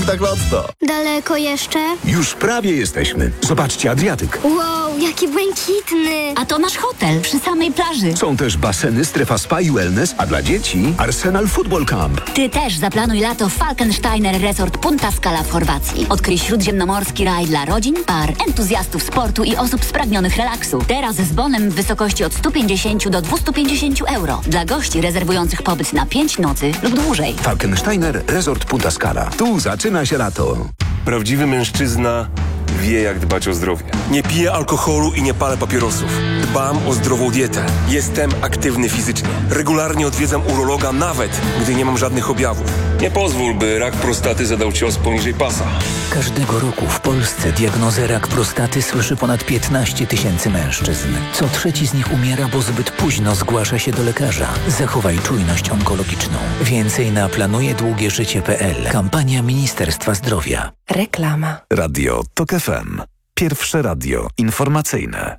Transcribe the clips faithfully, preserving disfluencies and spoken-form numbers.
tak lotto. Daleko jeszcze? Już prawie jesteśmy. Zobaczcie, Adriatyk. Wow, jaki błękitny. A to nasz hotel przy samej plaży. Są też baseny, strefa spa i wellness, a dla dzieci Arsenal Football Camp. Ty też zaplanuj lato w Falkensteiner Resort Punta Scala w Chorwacji. Odkryj śródziemnomorski raj dla rodzin, par, entuzjastów sportu i osób spragnionych relaksu. Teraz z bonem w wysokości od stu pięćdziesięciu do dwustu pięćdziesięciu euro. Dla gości rezerwujących pobyt na pięć nocy lub dłużej. Falkensteiner Resort Punta Scala. Tu zaczyna się lato. Prawdziwy mężczyzna wie, jak dbać o zdrowie. Nie piję alkoholu i nie palę papierosów. Dbam o zdrową dietę. Jestem aktywny fizycznie. Regularnie odwiedzam urologa, nawet gdy nie mam żadnych objawów. Nie pozwól, by rak prostaty zadał cios poniżej pasa. Każdego roku w Polsce diagnozę rak prostaty słyszy ponad piętnaście tysięcy mężczyzn. Co trzeci z nich umiera, bo zbyt późno zgłasza się do lekarza. Zachowaj czujność onkologiczną. Więcej na planuje długie życie kropka p l. Kampania Ministerstwa Zdrowia. Reklama. Radio TOK F M. Pierwsze radio informacyjne.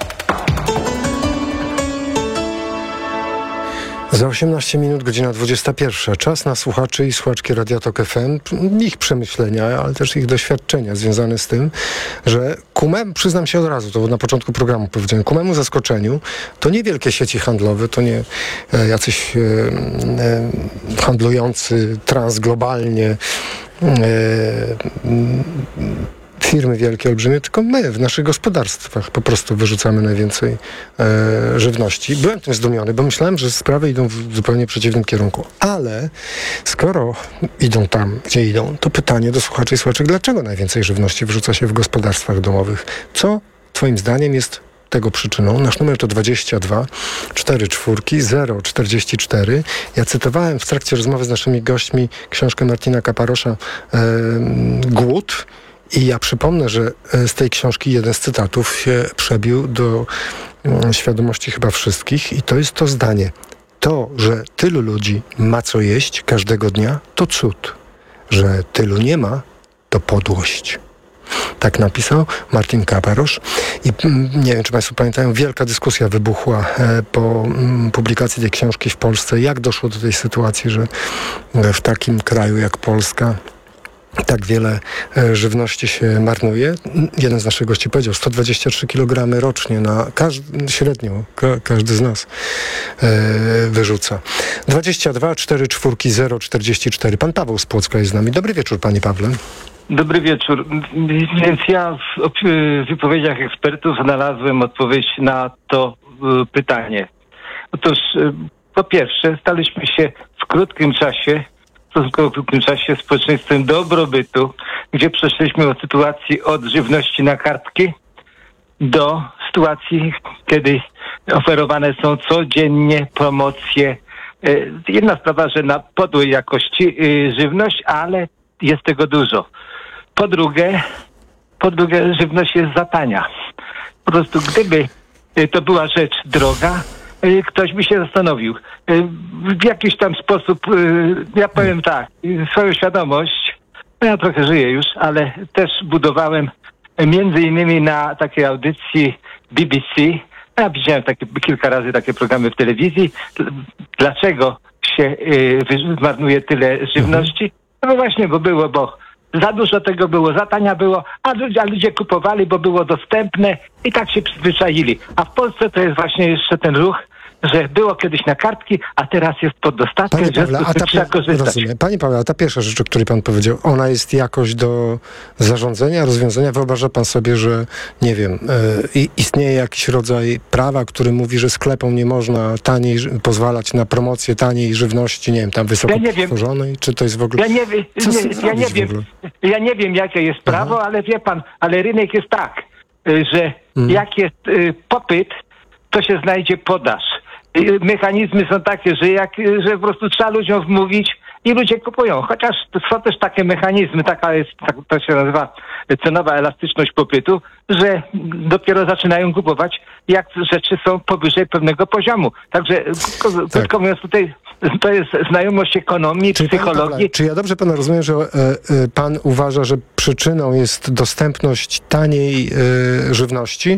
Za osiemnaście minut, godzina dwudziesta pierwsza. Czas na słuchaczy i słuchaczki Radia Tok F M, ich przemyślenia, ale też ich doświadczenia związane z tym, że ku memu, przyznam się od razu, to na początku programu powiedziałem, ku memu zaskoczeniu, to nie wielkie sieci handlowe, to nie e, jacyś e, e, handlujący transglobalnie e, firmy wielkie, olbrzymie, tylko my w naszych gospodarstwach po prostu wyrzucamy najwięcej e, żywności. Byłem tym zdumiony, bo myślałem, że sprawy idą w zupełnie przeciwnym kierunku. Ale skoro idą tam, gdzie idą, to pytanie do słuchaczy i słuchaczek, dlaczego najwięcej żywności wyrzuca się w gospodarstwach domowych? Co twoim zdaniem jest tego przyczyną? Nasz numer to dwadzieścia dwa cztery cztery zero czterdzieści cztery. Ja cytowałem w trakcie rozmowy z naszymi gośćmi książkę Martina Kaparosza e, Głód. I ja przypomnę, że z tej książki jeden z cytatów się przebił do świadomości chyba wszystkich i to jest to zdanie. To, że tylu ludzi ma co jeść każdego dnia, to cud. Że tylu nie ma, to podłość. Tak napisał Martin Kaparosz. I nie wiem, czy Państwo pamiętają, wielka dyskusja wybuchła po publikacji tej książki w Polsce. Jak doszło do tej sytuacji, że w takim kraju jak Polska tak wiele e, żywności się marnuje. Jeden z naszych gości powiedział, sto dwadzieścia trzy kilogramy rocznie na każdy, średnio ka, każdy z nas e, wyrzuca. dwadzieścia dwa cztery cztery zero czterdzieści cztery. Pan Paweł z Płocka jest z nami. Dobry wieczór, panie Pawle. Dobry wieczór. Więc ja w wypowiedziach ekspertów znalazłem odpowiedź na to y, pytanie. Otóż y, po pierwsze staliśmy się w krótkim czasie w stosunkowo krótkim czasie społeczeństwem dobrobytu, gdzie przeszliśmy od sytuacji od żywności na kartki do sytuacji, kiedy oferowane są codziennie promocje. Jedna sprawa, że na podłej jakości żywność, ale jest tego dużo. Po drugie, po drugie żywność jest za tania. Po prostu gdyby to była rzecz droga, ktoś by się zastanowił. W jakiś tam sposób, ja powiem tak, swoją świadomość, no ja trochę żyję już, ale też budowałem między innymi na takiej audycji B B C. Ja widziałem takie, kilka razy takie programy w telewizji. Dlaczego się zmarnuje tyle żywności? No bo właśnie, bo było, bo za dużo tego było, za tania było, a ludzie, a ludzie kupowali, bo było dostępne i tak się przyzwyczaili. A w Polsce to jest właśnie jeszcze ten ruch, że było kiedyś na kartki, a teraz jest pod dostatkiem, Panie Pawle, że a ta, trzeba korzystać. rozumiem. Panie Pawle, a ta pierwsza rzecz, o której pan powiedział, ona jest jakoś do zarządzania, rozwiązania? Wyobraża pan sobie, że, nie wiem, y, istnieje jakiś rodzaj prawa, który mówi, że sklepom nie można taniej pozwalać na promocję taniej żywności, nie wiem, tam wysoko Ja nie wiem. tworzonej? Czy to jest w ogóle... Ja nie, wie, Co z tym nie, ja nie zrobić w wiem, ogóle? ja nie wiem, jakie jest prawo, Aha. ale wie pan, ale rynek jest tak, y, że Mhm. jak jest y, popyt, to się znajdzie podaż. Y, mechanizmy są takie, że jak, y, że po prostu trzeba ludziom wmówić i ludzie kupują. Chociaż są też takie mechanizmy, taka jest, tak, to się nazywa cenowa elastyczność popytu, że dopiero zaczynają kupować, jak rzeczy są powyżej pewnego poziomu. Także krótko Tak. mówiąc, tutaj to jest znajomość ekonomii, Czyli psychologii. Panie Pawle, czy ja dobrze pana rozumiem, że e, e, pan uważa, że przyczyną jest dostępność taniej e, żywności?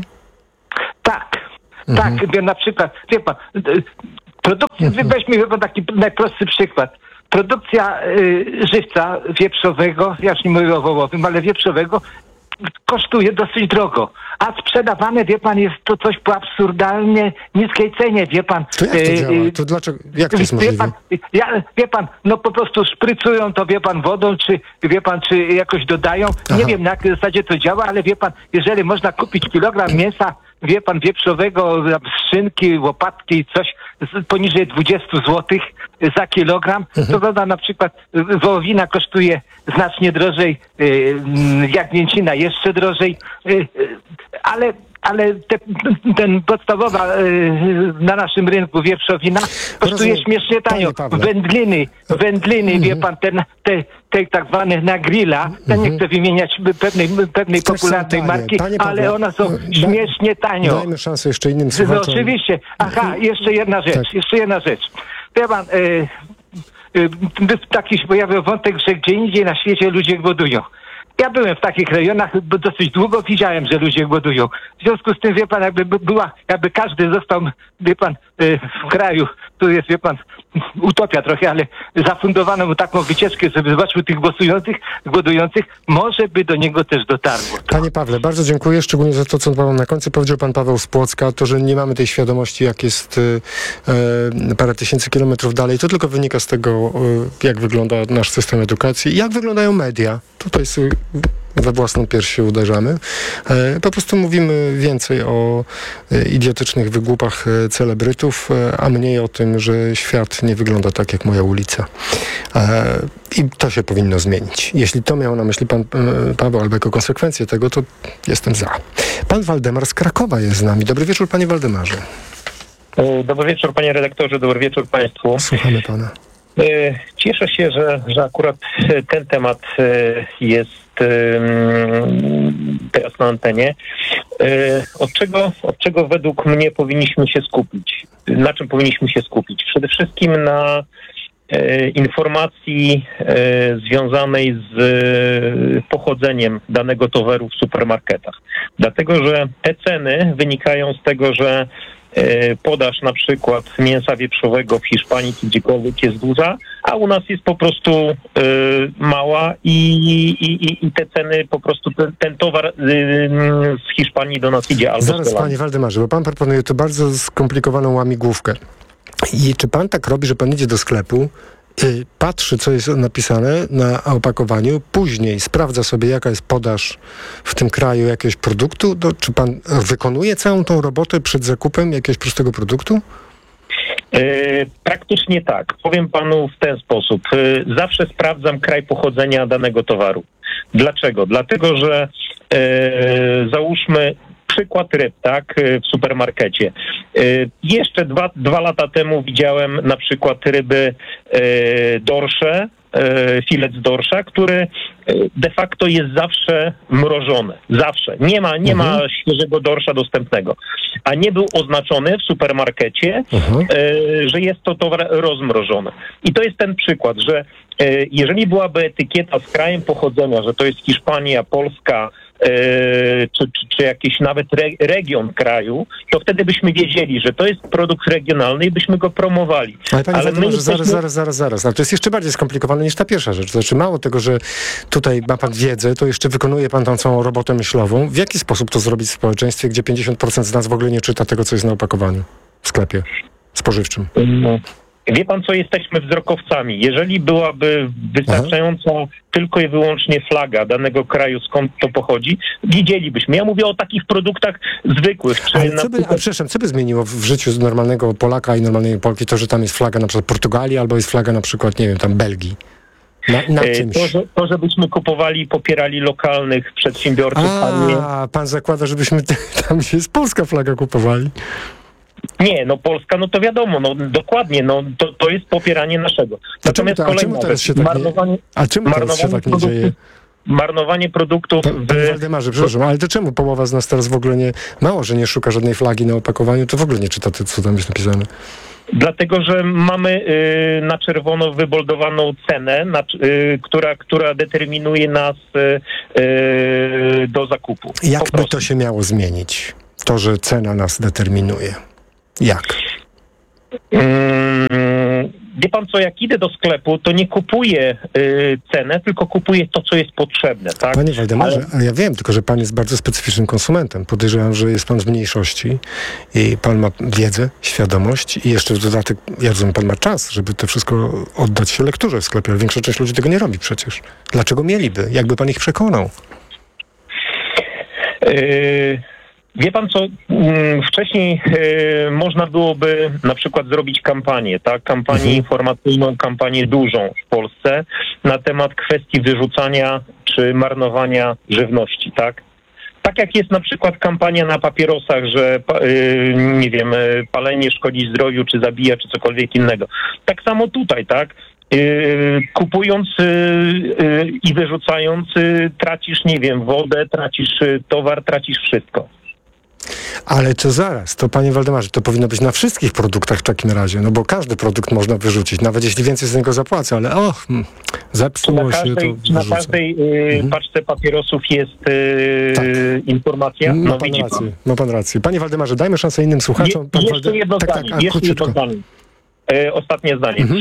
Tak, Mhm. tak. Na przykład, wie pan, produkcja, Mhm. weźmy chyba taki najprostszy przykład. produkcja y, żywca wieprzowego, ja już nie mówię o wołowym, ale wieprzowego, kosztuje dosyć drogo. A sprzedawane, wie pan, jest to coś po absurdalnie niskiej cenie, wie pan. To jak to y, działa? To dlaczego? Jak to jest wie możliwe? pan, ja, wie pan, no po prostu szprycują to, wie pan, wodą, czy wie pan, czy jakoś dodają. Aha. Nie wiem, na jakiej zasadzie to działa, ale wie pan, jeżeli można kupić kilogram mięsa, wie pan, wieprzowego, szynki, łopatki, coś z, poniżej dwadzieścia złotych za kilogram, Mhm. to woda na przykład y, wołowina kosztuje znacznie drożej, y, jagnięcina jeszcze drożej, y, y, ale ale te, ten podstawowa y, na naszym rynku wieprzowina kosztuje Rozumiem. śmiesznie tanio. Panie Pawle. Wędliny, wędliny, wie pan, te, te, te tak zwane na grilla, ja nie chcę wymieniać pewnej, pewnej Też są popularnej tanie. marki, Panie Pawle, ale one są da- śmiesznie tanio. Dajmy szansę jeszcze innym No słuchaczom. oczywiście. Aha, jeszcze jedna rzecz, Tak. jeszcze jedna rzecz. Wie pan, y, y, taki się pojawił wątek, że gdzie indziej na świecie ludzie głodują. Ja byłem w takich rejonach, bo dosyć długo widziałem, że ludzie głodują. W związku z tym, wie pan, jakby by- była, jakby każdy został, wie pan, y, w kraju, tu jest, wie pan, utopia trochę, ale zafundowano mu taką wycieczkę, żeby zobaczył tych głosujących, głodujących, może by do niego też dotarło. Panie Pawle, bardzo dziękuję, szczególnie za to, co pan na końcu powiedział pan Paweł z Płocka, to, że nie mamy tej świadomości, jak jest y, y, parę tysięcy kilometrów dalej, to tylko wynika z tego, y, jak wygląda nasz system edukacji i jak wyglądają media. Tutaj sobie we własną pierś się uderzamy. E, po prostu mówimy więcej o e, idiotycznych wygłupach e, celebrytów, e, a mniej o tym, że świat nie wygląda tak jak moja ulica. E, I to się powinno zmienić. Jeśli to miał na myśli pan e, Paweł, albo jako konsekwencję tego, to jestem za. Pan Waldemar z Krakowa jest z nami. Dobry wieczór, panie Waldemarze. Dobry wieczór, panie redaktorze, dobry wieczór państwu. Słuchamy pana. Cieszę się, że, że akurat ten temat jest teraz na antenie. Od czego, od czego według mnie powinniśmy się skupić? Na czym powinniśmy się skupić? Przede wszystkim na informacji związanej z pochodzeniem danego towaru w supermarketach. Dlatego, że te ceny wynikają z tego, że podaż na przykład mięsa wieprzowego w Hiszpanii czy gdziekolwiek jest duża, a u nas jest po prostu y, mała i, i, i te ceny po prostu, ten, ten towar y, z Hiszpanii do nas idzie albo Zaraz, z Holandii. panie Waldemarze, bo pan proponuje tu bardzo skomplikowaną łamigłówkę. I czy pan tak robi, że pan idzie do sklepu, y, patrzy, co jest napisane na opakowaniu, później sprawdza sobie, jaka jest podaż w tym kraju jakiegoś produktu? To, czy pan wykonuje całą tą robotę przed zakupem jakiegoś prostego produktu? Yy, praktycznie tak. Powiem panu w ten sposób. Yy, zawsze sprawdzam kraj pochodzenia danego towaru. Dlaczego? Dlatego, że yy, załóżmy przykład ryb, tak, w supermarkecie. Yy, jeszcze dwa, dwa lata temu widziałem na przykład ryby yy, dorsze, filet z dorsza, który de facto jest zawsze mrożony. Zawsze. Nie ma, nie Mhm. ma świeżego dorsza dostępnego. A nie był oznaczony w supermarkecie, Mhm. e, że jest to towar rozmrożony. I to jest ten przykład, że e, jeżeli byłaby etykieta z krajem pochodzenia, że to jest Hiszpania, Polska, e, czy, czy, czy jakiś nawet re, region kraju, to wtedy byśmy wiedzieli, że to jest produkt regionalny i byśmy go promowali. Ale panie Ale my Waldemarze, jesteśmy... zaraz, zaraz, zaraz, zaraz. Ale to jest jeszcze bardziej skomplikowane niż ta pierwsza rzecz. To znaczy mało tego, że tutaj ma pan wiedzę, to jeszcze wykonuje pan tam całą robotę myślową. W jaki sposób to zrobić w społeczeństwie, gdzie pięćdziesiąt procent z nas w ogóle nie czyta tego, co jest na opakowaniu w sklepie spożywczym? No. Wie pan co, jesteśmy wzrokowcami. Jeżeli byłaby wystarczająca Aha. tylko i wyłącznie flaga danego kraju, skąd to pochodzi, widzielibyśmy. Ja mówię o takich produktach zwykłych. Czy Ale na co by, przykład... ale przepraszam, co by zmieniło w życiu normalnego Polaka i normalnej Polki to, że tam jest flaga na przykład Portugalii albo jest flaga na przykład, nie wiem, tam Belgii? Na, na czymś. To, że, to, żebyśmy kupowali i popierali lokalnych przedsiębiorców, a, a nie... pan zakłada, żebyśmy tam się z polska flaga kupowali? Nie, no Polska, no to wiadomo, no dokładnie, no to, to jest popieranie naszego. A czemu, to, a czemu teraz się tak nie, a czemu teraz się tak nie dzieje? Marnowanie produktów... Pa, w... Panie Waldemarze, przepraszam, ale to czemu połowa z nas teraz w ogóle nie... Mało, że nie szuka żadnej flagi na opakowaniu, to w ogóle nie czyta to, co tam jest napisane. Dlatego, że mamy y, na czerwono wyboldowaną cenę, na, y, która, która determinuje nas y, y, do zakupu. Jak by to się miało zmienić? To, że cena nas determinuje. Jak? Hmm, wie pan co, jak idę do sklepu, to nie kupuję y, cenę, tylko kupuję to, co jest potrzebne, tak? Panie Waldemarze, Ale... ale ja wiem, tylko że pan jest bardzo specyficznym konsumentem. Podejrzewam, że jest pan z mniejszości i pan ma wiedzę, świadomość i jeszcze w dodatek, ja rozumiem, pan ma czas, żeby to wszystko oddać się lekturze w sklepie, ale większa część ludzi tego nie robi przecież. Dlaczego mieliby? Jakby pan ich przekonał? Yy... Wie pan co, wcześniej y, można byłoby na przykład zrobić kampanię, tak? Kampanię mhm. informacyjną, kampanię dużą w Polsce na temat kwestii wyrzucania czy marnowania żywności, tak? Tak jak jest na przykład kampania na papierosach, że y, nie wiem, palenie szkodzi zdrowiu, czy zabija, czy cokolwiek innego. Tak samo tutaj, tak? Yy, kupując yy, yy, i wyrzucając yy, tracisz, nie wiem, wodę, tracisz yy, towar, tracisz wszystko. Ale co zaraz, to panie Waldemarze, to powinno być na wszystkich produktach w takim razie, no bo każdy produkt można wyrzucić, nawet jeśli więcej z niego zapłacę, ale o, hmm, zepsuło każdej, się, to Czy na wyrzucę. każdej yy, mhm. paczce papierosów jest yy, tak. informacja? Ma No, pan widzi rację, pan. ma pan rację. Panie Waldemarze, dajmy szansę innym słuchaczom. Pan Je, jeszcze Walde... jedno tak, zdanie, tak, a, jeszcze jedno zdanie. E, ostatnie zdanie. Mhm.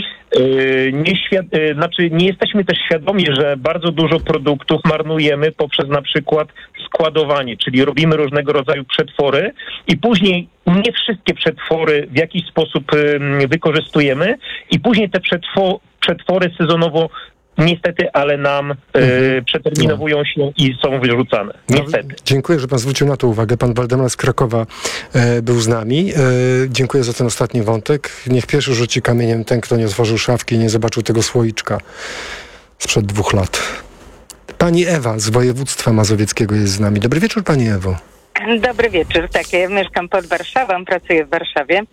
E, nie, świad- e, znaczy nie jesteśmy też świadomi, że bardzo dużo produktów marnujemy poprzez na przykład składowanie, czyli robimy różnego rodzaju przetwory i później nie wszystkie przetwory w jakiś sposób e, wykorzystujemy i później te przetwo- przetwory sezonowo niestety, ale nam e, mhm. przeterminowują się i są wyrzucane. Niestety. No, dziękuję, że pan zwrócił na to uwagę. Pan Waldemar z Krakowa e, był z nami. E, dziękuję za ten ostatni wątek. Niech pierwszy rzuci kamieniem ten, kto nie otworzył szafki i nie zobaczył tego słoiczka sprzed dwóch lat. Pani Ewa z województwa mazowieckiego jest z nami. Dobry wieczór, pani Ewo. Dobry wieczór. Tak, ja mieszkam pod Warszawą, pracuję w Warszawie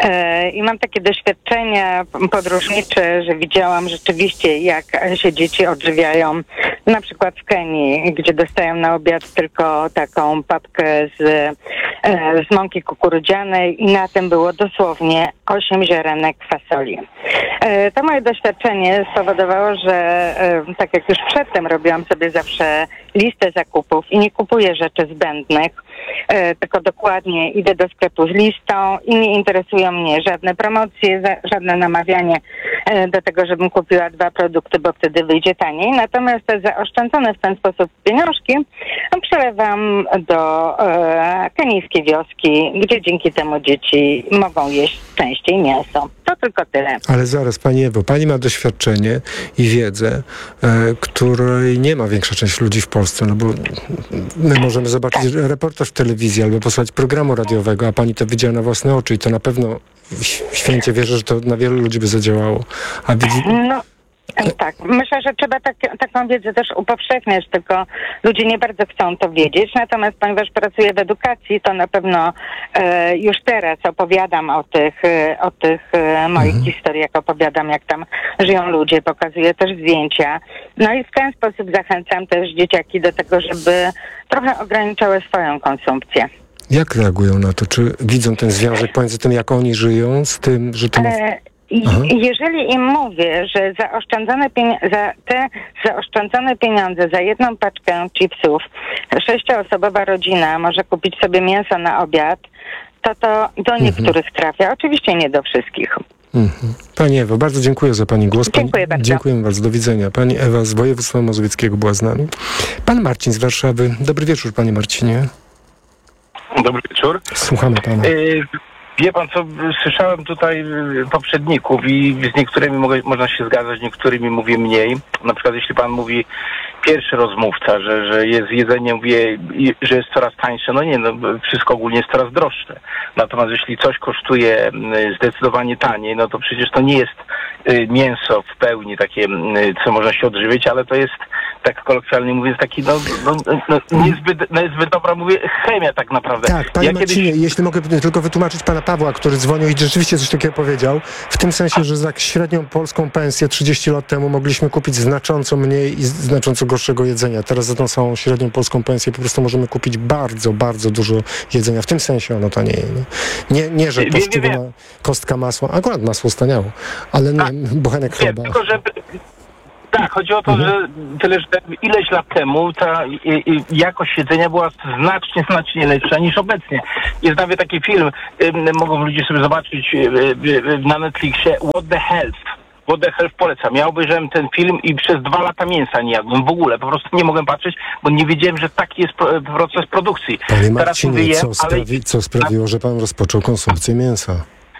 e, i mam takie doświadczenia podróżnicze, że widziałam rzeczywiście, jak się dzieci odżywiają, na przykład w Kenii, gdzie dostają na obiad tylko taką papkę z, e, z mąki kukurydzianej i na tym było dosłownie osiem ziarenek fasoli. E, to moje doświadczenie spowodowało, że e, tak jak już przedtem robiłam sobie zawsze listę zakupów i nie kupuję rzeczy zbędnych, e, tylko dokładnie idę do sklepu z listą i nie interesują mnie żadne promocje, za, żadne namawianie e, do tego, żebym kupiła dwa produkty, bo wtedy wyjdzie taniej. Natomiast te zaoszczędzone w ten sposób pieniążki przelewam do e, kenijskiej wioski, gdzie dzięki temu dzieci mogą jeść częściej mięso. To tylko tyle. Ale zaraz, pani Ewo, pani ma doświadczenie i wiedzę, e, której nie ma większa część ludzi w Polsce, no bo my możemy zobaczyć tak. reportaż w telewizji albo posłuchać programu radiowego, a pani to widziała na własne oczy i to na pewno święcie wierzę, że to na wielu ludzi by zadziałało. A widzi... No. Tak, myślę, że trzeba tak, taką wiedzę też upowszechniać, tylko ludzie nie bardzo chcą to wiedzieć, natomiast ponieważ pracuję w edukacji, to na pewno e, już teraz opowiadam o tych, e, o tych e, moich mhm. historiach, opowiadam jak tam żyją ludzie, pokazuję też zdjęcia, no i w ten sposób zachęcam też dzieciaki do tego, żeby trochę ograniczały swoją konsumpcję. Jak reagują na to? Czy widzą ten związek pomiędzy tym, jak oni żyją, z tym, że to... E, I jeżeli im mówię, że zaoszczędzone pieni- za te zaoszczędzone pieniądze za jedną paczkę chipsów sześcioosobowa rodzina może kupić sobie mięso na obiad, to to do mhm. niektórych trafia. Oczywiście nie do wszystkich. Mhm. Pani Ewo, bardzo dziękuję za pani głos. Pani, dziękuję bardzo. Dziękuję bardzo. Do widzenia. Pani Ewa z województwa mazowieckiego była z nami. Pan Marcin z Warszawy. Dobry wieczór, panie Marcinie. Dobry wieczór. Słuchamy pana. Y- Wie pan co, słyszałem tutaj poprzedników i z niektórymi mogę, można się zgadzać, z niektórymi mówię mniej. Na przykład jeśli pan mówi, pierwszy rozmówca, że, że jest jedzenie, mówię, że jest coraz tańsze. No nie, no wszystko ogólnie jest coraz droższe. Natomiast jeśli coś kosztuje zdecydowanie taniej, no to przecież to nie jest mięso w pełni takie, co można się odżywić, ale to jest, tak kolokwialnie mówiąc, taki no, no, no niezbyt, niezbyt dobra, mówię, chemia tak naprawdę. Tak, panie ja Marcinie, kiedyś... jeśli mogę tylko wytłumaczyć pana Pawła, który dzwonił i rzeczywiście coś takiego powiedział, w tym sensie, że za średnią polską pensję trzydzieści lat temu mogliśmy kupić znacząco mniej i znacząco gorszego jedzenia. Teraz za tą samą średnią polską pensję po prostu możemy kupić bardzo, bardzo dużo jedzenia. W tym sensie ono tanieje. Nie, nie, nie że poszczególna kostka masła, akurat masło staniało, ale nie, bochenek chleba. Tylko, że Tak, chodzi o to, mhm. że tyle, że ileś lat temu ta i, i, jakość jedzenia była znacznie, znacznie lepsza niż obecnie. Jest nawet taki film, y, mogą ludzie sobie zobaczyć y, y, na Netflixie, What the Health. What the Health polecam. Ja obejrzałem ten film i przez dwa lata mięsa nie jadłem w ogóle. Po prostu nie mogłem patrzeć, bo nie wiedziałem, że taki jest pro, proces produkcji. Panie Marcinie, Teraz mówię, co, sprawi, ale... co sprawiło, że pan rozpoczął konsumpcję mięsa?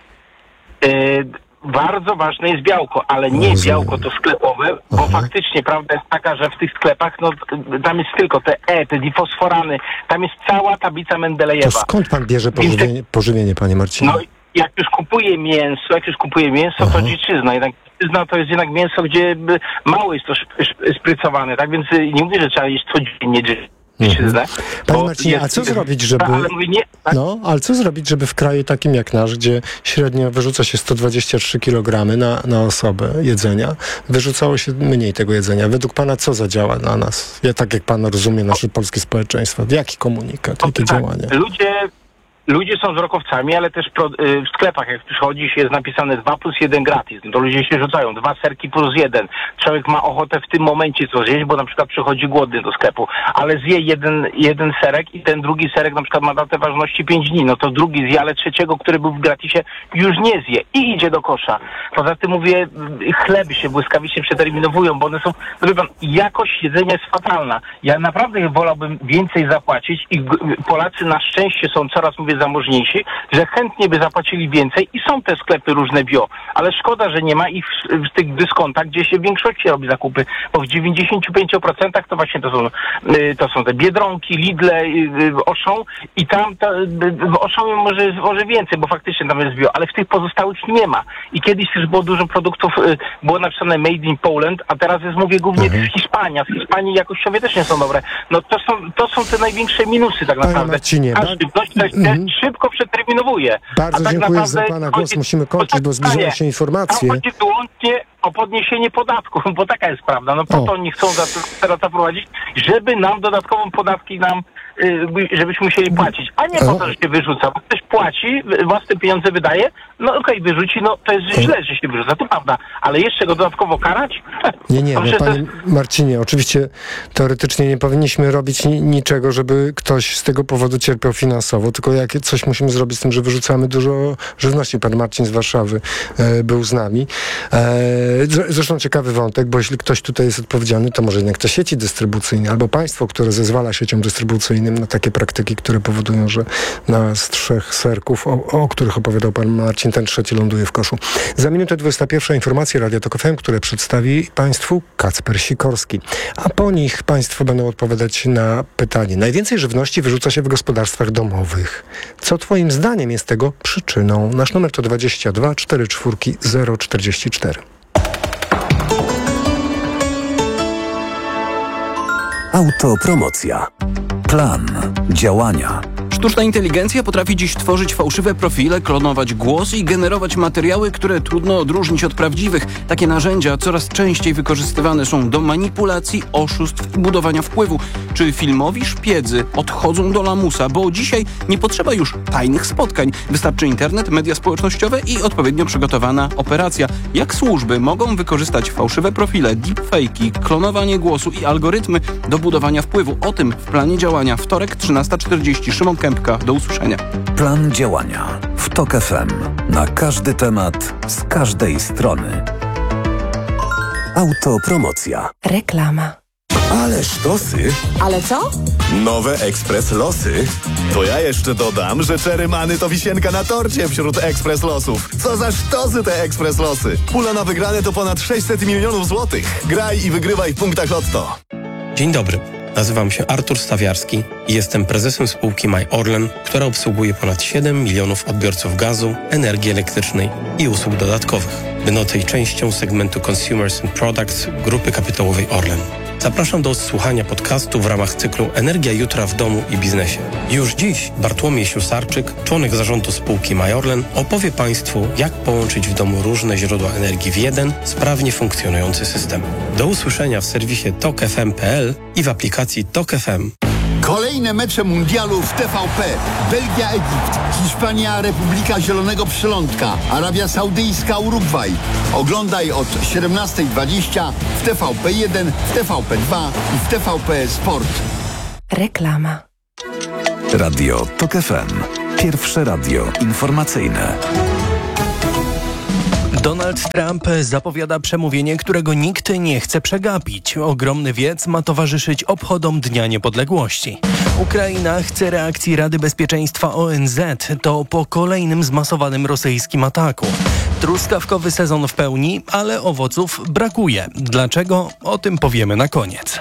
Y, Bardzo ważne jest białko, ale nie Rozumiem. białko to sklepowe, bo Aha. faktycznie prawda jest taka, że w tych sklepach, no tam jest tylko te E, te difosforany, tam jest cała tablica Mendelejewa. To skąd pan bierze pożywienie, pożywienie panie Marcinie? No jak już kupuje mięso, jak już kupuje mięso, Aha. to dziczyzna. Jednak dziczyzna to jest jednak mięso, gdzie mało jest to szprycowane, tak więc nie mówię, że trzeba jeść codziennie dziczyznę. Mhm. Panie Marcinie, a co zrobić, żeby... Ale mówię, nie, tak? No, ale co zrobić, żeby w kraju takim jak nasz, gdzie średnio wyrzuca się sto dwadzieścia trzy kilogramy na, na osobę jedzenia, wyrzucało się mniej tego jedzenia. Według pana co zadziała dla nas? Ja tak jak pan rozumie nasze polskie społeczeństwo. Jaki komunikat, jakie tak, działania? Ludzie... Ludzie są wzrokowcami, ale też pro, y, w sklepach, jak przychodzisz, jest napisane dwa plus jeden gratis. No to ludzie się rzucają. Dwa serki plus jeden. Człowiek ma ochotę w tym momencie coś zjeść, bo na przykład przychodzi głodny do sklepu, ale zje jeden, jeden serek i ten drugi serek na przykład ma datę ważności pięć dni. No to drugi zje, ale trzeciego, który był w gratisie, już nie zje i idzie do kosza. Poza tym mówię, chleby się błyskawicznie przeterminowują, bo one są... No wie pan, jakość jedzenia jest fatalna. Ja naprawdę wolałbym więcej zapłacić i Polacy na szczęście są coraz, mówię, zamożniejsi, że chętnie by zapłacili więcej i są te sklepy różne bio, ale szkoda, że nie ma ich w, w tych dyskontach, gdzie się w większości robi zakupy, bo w dziewięćdziesięciu pięciu procentach to właśnie to są, to są te Biedronki, Lidle, Auchan i tam to, w Auchanie może, może więcej, bo faktycznie tam jest bio, ale w tych pozostałych nie ma. I kiedyś też było dużo produktów, było napisane Made in Poland, a teraz jest, mówię, głównie mhm. Hiszpania. W Hiszpanii jakościowie też nie są dobre. No to są, to są te największe minusy tak naprawdę. Panie Marcinie, Każdy ktoś coś mm. szybko przeterminowuje. Bardzo tak dziękuję za pana głos. chodzi, Musimy kończyć, bo zbliżają się informacje. Tam chodzi wyłącznie o podniesienie podatku, bo taka jest prawda. No po o. to oni chcą teraz zaprowadzić, żeby nam dodatkową podatki nam, żebyśmy musieli płacić. A nie po to, że się wyrzuca. Bo ktoś płaci, własne pieniądze wydaje, no okej, okay, wyrzuci, no to jest źle, że się wyrzuca, to prawda. Ale jeszcze go dodatkowo karać? Nie, nie, no, panie Marcinie, oczywiście teoretycznie nie powinniśmy robić ni- niczego, żeby ktoś z tego powodu cierpiał finansowo, tylko jak coś musimy zrobić z tym, że wyrzucamy dużo żywności. Pan Marcin z Warszawy e, był z nami. E, zresztą ciekawy wątek, bo jeśli ktoś tutaj jest odpowiedzialny, to może jednak te sieci dystrybucyjne, albo państwo, które zezwala sieciom dystrybucyjnym na takie praktyki, które powodują, że na z trzech serków, o, o których opowiadał pan Marcin, ten trzeci ląduje w koszu. Za minutę dwudziesta pierwsza informacje Radia Tok F M, które przedstawi państwu Kacper Sikorski. A po nich państwo będą odpowiadać na pytanie. Najwięcej żywności wyrzuca się w gospodarstwach domowych. Co twoim zdaniem jest tego przyczyną? Nasz numer to dwadzieścia dwa czterdzieści cztery zero czterdzieści cztery. Autopromocja. Plan działania. Sztuczna inteligencja potrafi dziś tworzyć fałszywe profile, klonować głos i generować materiały, które trudno odróżnić od prawdziwych. Takie narzędzia coraz częściej wykorzystywane są do manipulacji, oszustw i budowania wpływu. Czy filmowi szpiedzy odchodzą do lamusa? Bo dzisiaj nie potrzeba już tajnych spotkań. Wystarczy internet, media społecznościowe i odpowiednio przygotowana operacja. Jak służby mogą wykorzystać fałszywe profile, deepfake'i, klonowanie głosu i algorytmy do budowania wpływu? O tym w planie działania. Wtorek, trzynasta czterdzieści. Szymon Kępka. Do usłyszenia. Plan działania w Tok F M. Na każdy temat, z każdej strony. Autopromocja. Reklama. Ale sztosy. Ale co? Nowe Ekspres Losy. To ja jeszcze dodam, że Czerymany to wisienka na torcie wśród Ekspres Losów. Co za sztosy te Ekspres Losy. Pula na wygrane to ponad sześćset milionów złotych. Graj i wygrywaj w punktach Lotto. Dzień dobry. Nazywam się Artur Stawiarski i jestem prezesem spółki My Orlen, która obsługuje ponad siedem milionów odbiorców gazu, energii elektrycznej i usług dodatkowych, będącej częścią segmentu Consumers and Products Grupy Kapitałowej Orlen. Zapraszam do odsłuchania podcastu w ramach cyklu Energia jutra w domu i biznesie. Już dziś Bartłomiej Siusarczyk, członek zarządu spółki My Orlen, opowie Państwu, jak połączyć w domu różne źródła energii w jeden, sprawnie funkcjonujący system. Do usłyszenia w serwisie tok f m kropka p l i w aplikacji Tok F M. Kolejne mecze mundialu w T V P. Belgia, Egipt, Hiszpania, Republika Zielonego Przylądka, Arabia Saudyjska, Urugwaj. Oglądaj od siedemnasta dwadzieścia w T V P jeden, w T V P dwa i w T V P Sport. Reklama. Radio TOK F M. Pierwsze radio informacyjne. Donald Trump zapowiada przemówienie, którego nikt nie chce przegapić. Ogromny wiec ma towarzyszyć obchodom Dnia Niepodległości. Ukraina chce reakcji Rady Bezpieczeństwa O N Z. To po kolejnym zmasowanym rosyjskim ataku. Truskawkowy sezon w pełni, ale owoców brakuje. Dlaczego? O tym powiemy na koniec.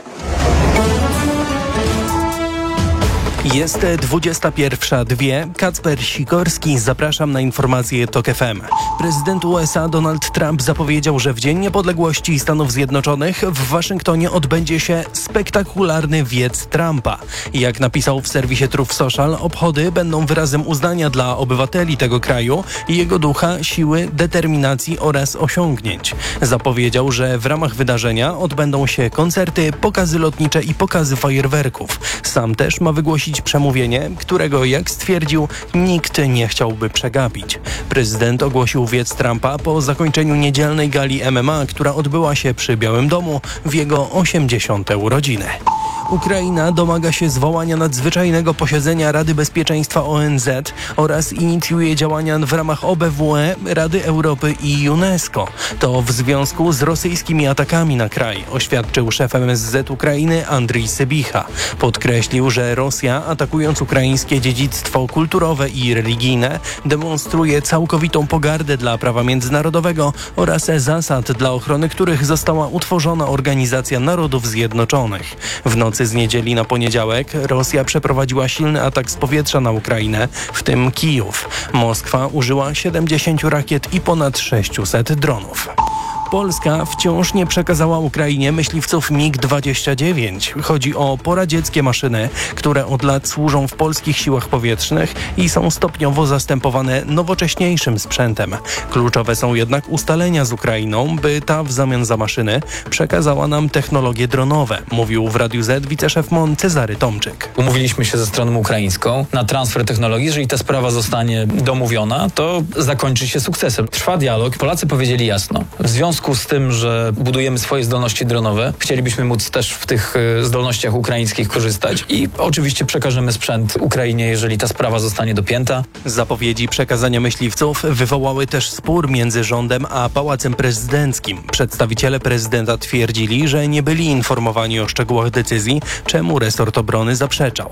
Jest dwudziesta pierwsza dwie. Kacper Sikorski, zapraszam na informacje TOK F M. Prezydent U S A Donald Trump zapowiedział, że w Dzień Niepodległości Stanów Zjednoczonych w Waszyngtonie odbędzie się spektakularny wiec Trumpa. Jak napisał w serwisie Truth Social, obchody będą wyrazem uznania dla obywateli tego kraju i jego ducha, siły, determinacji oraz osiągnięć. Zapowiedział, że w ramach wydarzenia odbędą się koncerty, pokazy lotnicze i pokazy fajerwerków. Sam też ma wygłosić przemówienie, którego, jak stwierdził, nikt nie chciałby przegapić. Prezydent ogłosił wiec Trumpa po zakończeniu niedzielnej gali M M A, która odbyła się przy Białym Domu w jego osiemdziesiąte urodziny. Ukraina domaga się zwołania nadzwyczajnego posiedzenia Rady Bezpieczeństwa O N Z oraz inicjuje działania w ramach O B W E, Rady Europy i UNESCO. To w związku z rosyjskimi atakami na kraj, oświadczył szef M S Z Ukrainy Andrii Sybicha. Podkreślił, że Rosja, atakując ukraińskie dziedzictwo kulturowe i religijne, demonstruje całkowitą pogardę dla prawa międzynarodowego oraz zasad, dla ochrony których została utworzona Organizacja Narodów Zjednoczonych. W nocy z niedzieli na poniedziałek Rosja przeprowadziła silny atak z powietrza na Ukrainę, w tym Kijów. Moskwa użyła siedemdziesięciu rakiet i ponad sześciuset dronów. Polska wciąż nie przekazała Ukrainie myśliwców mig dwadzieścia dziewięć. Chodzi o poradzieckie maszyny, które od lat służą w polskich siłach powietrznych i są stopniowo zastępowane nowocześniejszym sprzętem. Kluczowe są jednak ustalenia z Ukrainą, by ta w zamian za maszyny przekazała nam technologie dronowe, mówił w Radiu Z wiceszef M O N Cezary Tomczyk. Umówiliśmy się ze stroną ukraińską na transfer technologii. Jeżeli ta sprawa zostanie domówiona, to zakończy się sukcesem. Trwa dialog. Polacy powiedzieli jasno. W związku W związku z tym, że budujemy swoje zdolności dronowe, chcielibyśmy móc też w tych zdolnościach ukraińskich korzystać i oczywiście przekażemy sprzęt Ukrainie, jeżeli ta sprawa zostanie dopięta. Zapowiedzi przekazania myśliwców wywołały też spór między rządem a Pałacem Prezydenckim. Przedstawiciele prezydenta twierdzili, że nie byli informowani o szczegółach decyzji, czemu resort obrony zaprzeczał.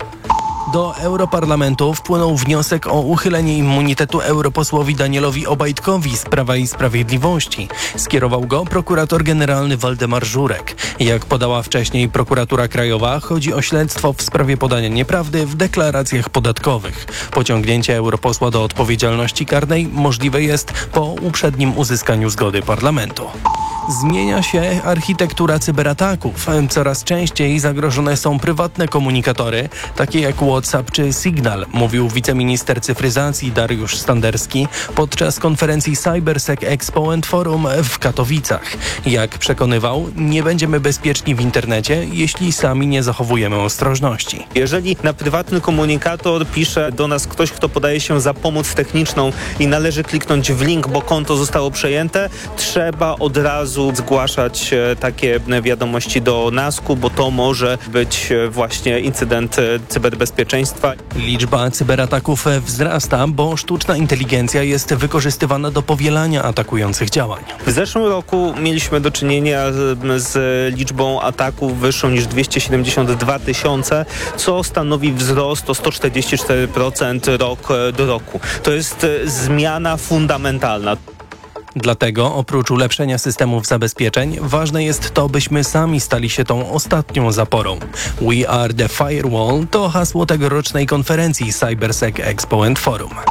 Do Europarlamentu wpłynął wniosek o uchylenie immunitetu europosłowi Danielowi Obajtkowi z Prawa i Sprawiedliwości. Skierował go prokurator generalny Waldemar Żurek. Jak podała wcześniej prokuratura krajowa, chodzi o śledztwo w sprawie podania nieprawdy w deklaracjach podatkowych. Pociągnięcie europosła do odpowiedzialności karnej możliwe jest po uprzednim uzyskaniu zgody parlamentu. Zmienia się architektura cyberataków. Coraz częściej zagrożone są prywatne komunikatory, takie jak WhatsApp czy Signal, mówił wiceminister cyfryzacji Dariusz Standerski podczas konferencji CyberSec Expo and Forum w Katowicach. Jak przekonywał, nie będziemy bezpieczni w internecie, jeśli sami nie zachowujemy ostrożności. Jeżeli na prywatny komunikator pisze do nas ktoś, kto podaje się za pomoc techniczną i należy kliknąć w link, bo konto zostało przejęte, trzeba od razu zgłaszać takie wiadomości do nasku, bo to może być właśnie incydent cyberbezpieczeństwa. Liczba cyberataków wzrasta, bo sztuczna inteligencja jest wykorzystywana do powielania atakujących działań. W zeszłym roku mieliśmy do czynienia z liczbą ataków wyższą niż dwieście siedemdziesiąt dwa tysiące, co stanowi wzrost o sto czterdzieści cztery procent rok do roku. To jest zmiana fundamentalna. Dlatego oprócz ulepszenia systemów zabezpieczeń ważne jest to, byśmy sami stali się tą ostatnią zaporą. We are the firewall to hasło tegorocznej konferencji CyberSec Expo and Forum.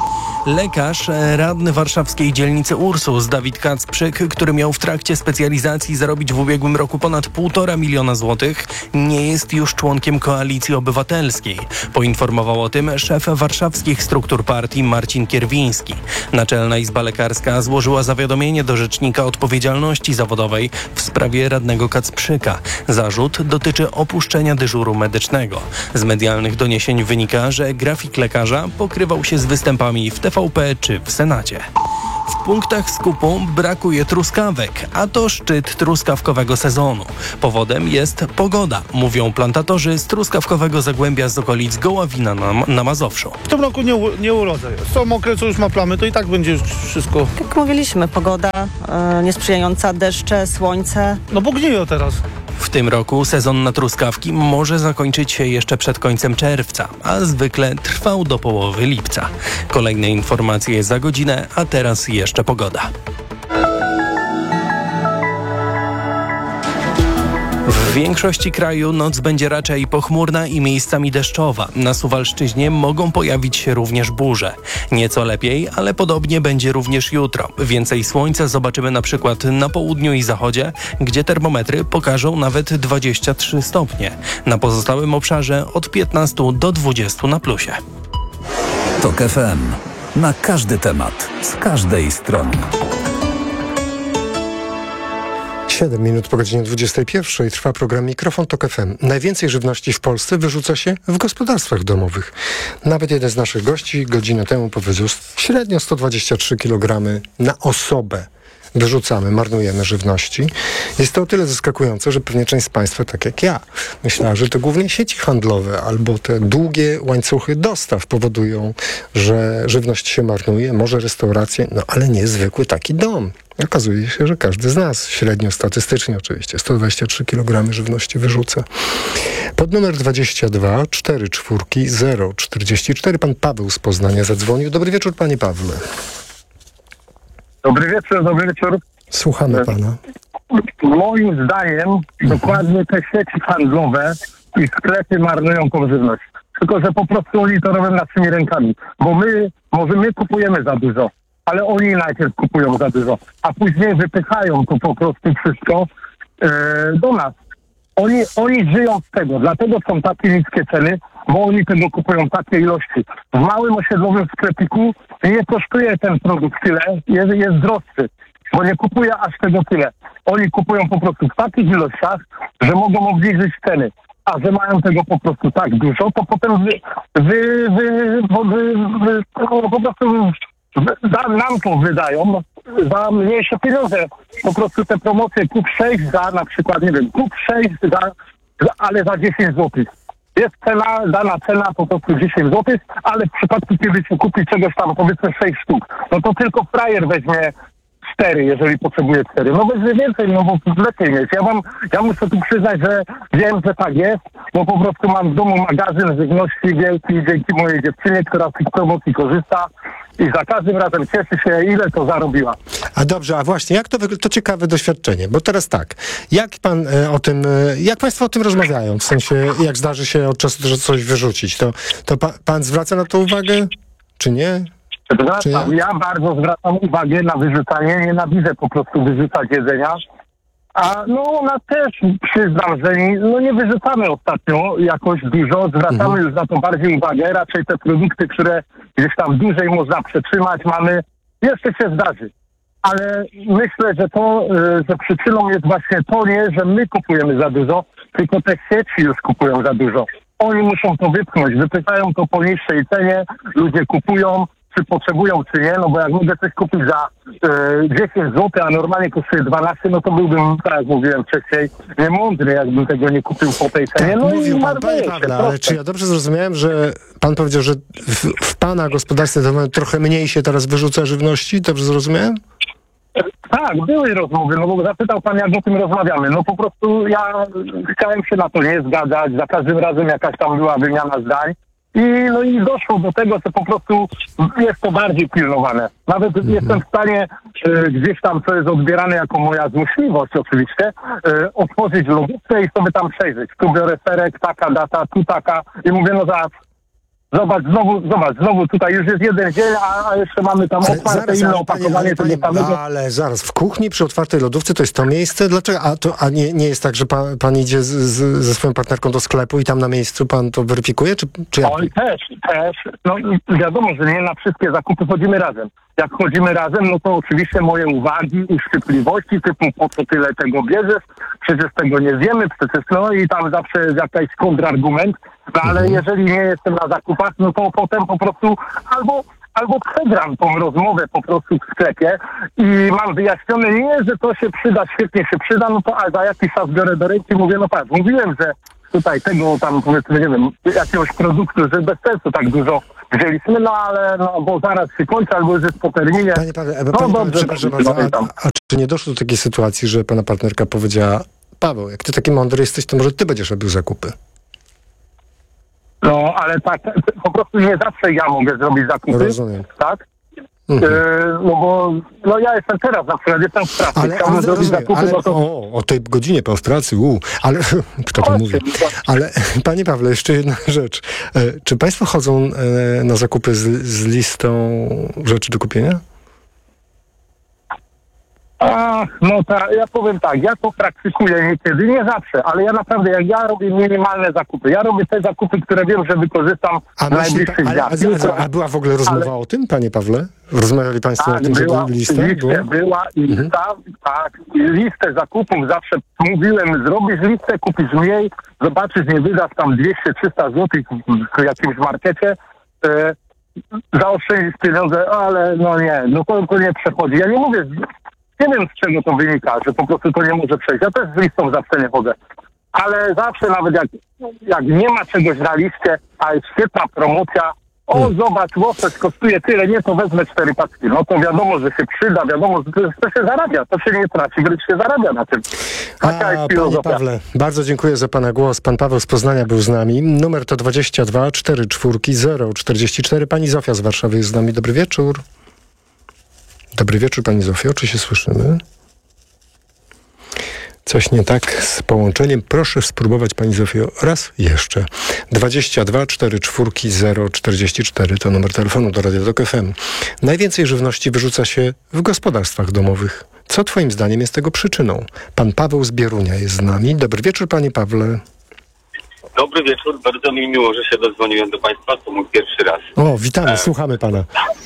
Lekarz, radny warszawskiej dzielnicy Ursus Dawid Kacprzyk, który miał w trakcie specjalizacji zarobić w ubiegłym roku ponad półtora miliona złotych, nie jest już członkiem Koalicji Obywatelskiej. Poinformował o tym szef warszawskich struktur partii Marcin Kierwiński. Naczelna Izba Lekarska złożyła zawiadomienie do Rzecznika Odpowiedzialności Zawodowej w sprawie radnego Kacprzyka. Zarzut dotyczy opuszczenia dyżuru medycznego. Z medialnych doniesień wynika, że grafik lekarza pokrywał się z występami w T V P czy w Senacie. W punktach skupu brakuje truskawek, a to szczyt truskawkowego sezonu. Powodem jest pogoda, mówią plantatorzy z truskawkowego Zagłębia z okolic Goławina na, na Mazowszu. W tym roku nie, nie urodzę. Co mokre, co już ma plamy, to i tak będzie już wszystko. Jak mówiliśmy, pogoda e, niesprzyjająca, deszcze, słońce. No bo gniją teraz. W tym roku sezon na truskawki może zakończyć się jeszcze przed końcem czerwca, a zwykle trwał do połowy lipca. Kolejne informacje za godzinę, a teraz jeszcze pogoda. W większości kraju noc będzie raczej pochmurna i miejscami deszczowa. Na Suwalszczyźnie mogą pojawić się również burze. Nieco lepiej, ale podobnie będzie również jutro. Więcej słońca zobaczymy na przykład na południu i zachodzie, gdzie termometry pokażą nawet dwadzieścia trzy stopnie. Na pozostałym obszarze od piętnastu do dwudziestu na plusie. Tok F M. Na każdy temat, z każdej strony. siedem minut po godzinie dwudziestej pierwszej trwa program Mikrofon Tok F M. Najwięcej żywności w Polsce wyrzuca się w gospodarstwach domowych. Nawet jeden z naszych gości godzinę temu powiedział, średnio sto dwadzieścia trzy kilogramy na osobę wyrzucamy, marnujemy żywności. Jest to o tyle zaskakujące, że pewnie część z Państwa, tak jak ja, myślała, że to głównie sieci handlowe albo te długie łańcuchy dostaw powodują, że żywność się marnuje, może restauracje, no ale nie zwykły taki dom. Okazuje się, że każdy z nas, średnio statystycznie oczywiście, sto dwadzieścia trzy kilogramy żywności wyrzuca. Pod numer dwadzieścia dwa cztery cztery zero czterdzieści cztery pan Paweł z Poznania zadzwonił. Dobry wieczór, panie Pawle. Dobry wieczór, dobry wieczór. Słuchamy pana. Moim zdaniem dokładnie te sieci handlowe i sklepy marnują tą żywność. Tylko że po prostu oni to robią naszymi rękami. Bo my, może my kupujemy za dużo, ale oni najpierw kupują za dużo, a później wypychają to po prostu wszystko e, do nas. Oni, oni żyją z tego, dlatego są takie niskie ceny, bo oni tego kupują takie ilości. W małym osiedlowym sklepiku nie kosztuje ten produkt tyle, jest, jest droższy, bo nie kupuje aż tego tyle. Oni kupują po prostu w takich ilościach, że mogą obniżyć ceny. A że mają tego po prostu tak dużo, to potem wy, wy, wy, wy, wy, wy po prostu za, nam to wydają za mniejsze pieniądze. Po prostu te promocje kup sześć za na przykład, nie wiem, kup sześć za, za ale za dziesięć złotych. Jest cena, dana cena po prostu dziesięć złotych, ale w przypadku kiedy się kupi czegoś tam powiedzmy sześć sztuk, no to tylko frajer weźmie cztery, jeżeli potrzebuje cztery. No weźmie więcej, no bo lepiej mieć. Ja wam, ja muszę tu przyznać, że wiem, że tak jest, bo po prostu mam w domu magazyn żywności wielki dzięki mojej dziewczynie, która z tych promocji korzysta i za każdym razem cieszy się, ile to zarobiła. A dobrze, a właśnie, jak to wygląda? To ciekawe doświadczenie, bo teraz tak, jak pan e, o tym, e, jak państwo o tym rozmawiają, w sensie, jak zdarzy się od czasu do czasu coś wyrzucić, to, to pa, pan zwraca na to uwagę, czy nie? Zwracam, ja? ja bardzo zwracam uwagę na wyrzucanie, nienawidzę po prostu wyrzucać jedzenia. A no ona też przyznam, że nie, no nie wyrzucamy ostatnio jakoś dużo, zwracamy mhm. już na to bardziej uwagę, raczej te produkty, które gdzieś tam dłużej można przetrzymać, mamy, jeszcze się zdarzy. Ale myślę, że to, że przyczyną jest właśnie to nie, że my kupujemy za dużo, tylko te sieci już kupują za dużo. Oni muszą to wypchnąć, wypychają to po niższej cenie, ludzie kupują, czy potrzebują, czy nie, no bo jak mogę coś kupić za e, dziesięć złotych, a normalnie kosztuje dwanaście, no to byłbym, tak jak mówiłem wcześniej, niemądry, jakbym tego nie kupił po tej cenie. Tak, no mówił i pan, panie Pawle, ale czy ja dobrze zrozumiałem, że pan powiedział, że w, w pana gospodarstwie domowym trochę mniej się teraz wyrzuca żywności? Dobrze zrozumiałem? Tak, były rozmowy, no bo zapytał pan, jak o tym rozmawiamy. No po prostu ja chciałem się na to nie zgadzać, za każdym razem jakaś tam była wymiana zdań. I no i doszło do tego, że po prostu jest to bardziej pilnowane. Nawet mm-hmm. jestem w stanie e, gdzieś tam, co jest odbierane jako moja złośliwość oczywiście, e, otworzyć lodówkę i sobie tam przejrzeć. Tu biorę serek, taka data, tu taka i mówię, no zaraz, Zobacz, znowu, zobacz, znowu tutaj już jest jeden dzień, a, a jeszcze mamy tam Ale otwarte zaraz, inne ale opakowanie panie, tego ale, panie, samego. ale zaraz, w kuchni przy otwartej lodówce to jest to miejsce? Dlaczego? A, to, a nie, nie jest tak, że pan, pan idzie z, z, ze swoją partnerką do sklepu i tam na miejscu pan to weryfikuje? Czy, czy jak? Oj, też, też. No wiadomo, że nie na wszystkie zakupy chodzimy razem. Jak chodzimy razem, no to oczywiście moje uwagi i szczypliwości typu po co tyle tego bierzesz, przecież tego nie zjemy, przecież no i tam zawsze jest jakiś kontrargument, no ale Mhm. jeżeli nie jestem na zakupach, no to potem po prostu albo albo przegram tą rozmowę po prostu w sklepie i mam wyjaśnione, nie, że to się przyda, świetnie się przyda, no to a za jakiś czas biorę do ręki i mówię, no patrz, mówiłem, że tutaj tego tam powiedzmy, nie wiem, jakiegoś produktu, że bez sensu tak dużo wzięliśmy, no ale no bo zaraz się kończy, albo już jest po terminie. Panie Pawle, no, panie Pawle, dobrze, przepraszam dobrze, bardzo, a, pamiętam. a czy nie doszło do takiej sytuacji, że pana partnerka powiedziała: Paweł, jak ty taki mądry jesteś, to może ty będziesz robił zakupy? No, ale tak, po prostu nie zawsze ja mogę zrobić zakupy. Rozumiem. Tak? Mhm. E, no bo no ja jestem teraz, na przykład jestem w pracy, Ale, chciałbym ale, zrobić rozumiem, zakupy, ale no to... o, o tej godzinie pan w pracy, u, ale kto to mówi? Ale panie Pawle, jeszcze jedna rzecz. E, Czy państwo chodzą e, na zakupy z, z listą rzeczy do kupienia? Ach, no tak, ja powiem tak, ja to praktykuję niekiedy, nie zawsze, ale ja naprawdę, jak ja robię minimalne zakupy, ja robię te zakupy, które wiem, że wykorzystam A, w myśli, najbliższych ale, dniach. a, a, a była w ogóle rozmowa ale, o tym, panie Pawle? Rozmawiali państwo tak, o tym, była, żeby listę? oczywiście, była lista, mhm. tak, listę zakupów zawsze mówiłem, zrobisz listę, kupisz mniej, zobaczysz, nie wydasz tam dwieście trzysta złotych w jakimś markecie, e, zaoszczędzisz pieniądze, ale no nie, no to, to nie przechodzi. Ja nie mówię, nie wiem z czego to wynika, że po prostu to nie może przejść. Ja też z listą zawsze nie chodzę. Ale zawsze nawet jak, jak nie ma czegoś na liście, a jest świetna promocja, o hmm. zobacz, łosoś kosztuje tyle, nie, to wezmę cztery paczki. No to wiadomo, że się przyda, wiadomo, że to, to się zarabia, to się nie traci, wręcz się zarabia na tym. Taka A, jest panie filozofia. Pawle, bardzo dziękuję za pana głos. Pan Paweł z Poznania był z nami. Numer to dwadzieścia dwa cztery cztery zero czterdzieści cztery. Pani Zofia z Warszawy jest z nami. Dobry wieczór. Dobry wieczór, pani Zofio. Czy się słyszymy? Coś nie tak z połączeniem. Proszę spróbować, pani Zofio, raz jeszcze. dwadzieścia dwa cztery cztery zero czterdzieści cztery to numer telefonu do Radia Tok F M. Najwięcej żywności wyrzuca się w gospodarstwach domowych. Co twoim zdaniem jest tego przyczyną? Pan Paweł z Bierunia jest z nami. Dobry wieczór, panie Pawle. Dobry wieczór, bardzo mi miło, że się dodzwoniłem do państwa, to mój pierwszy raz. O, witamy, e, słuchamy pana.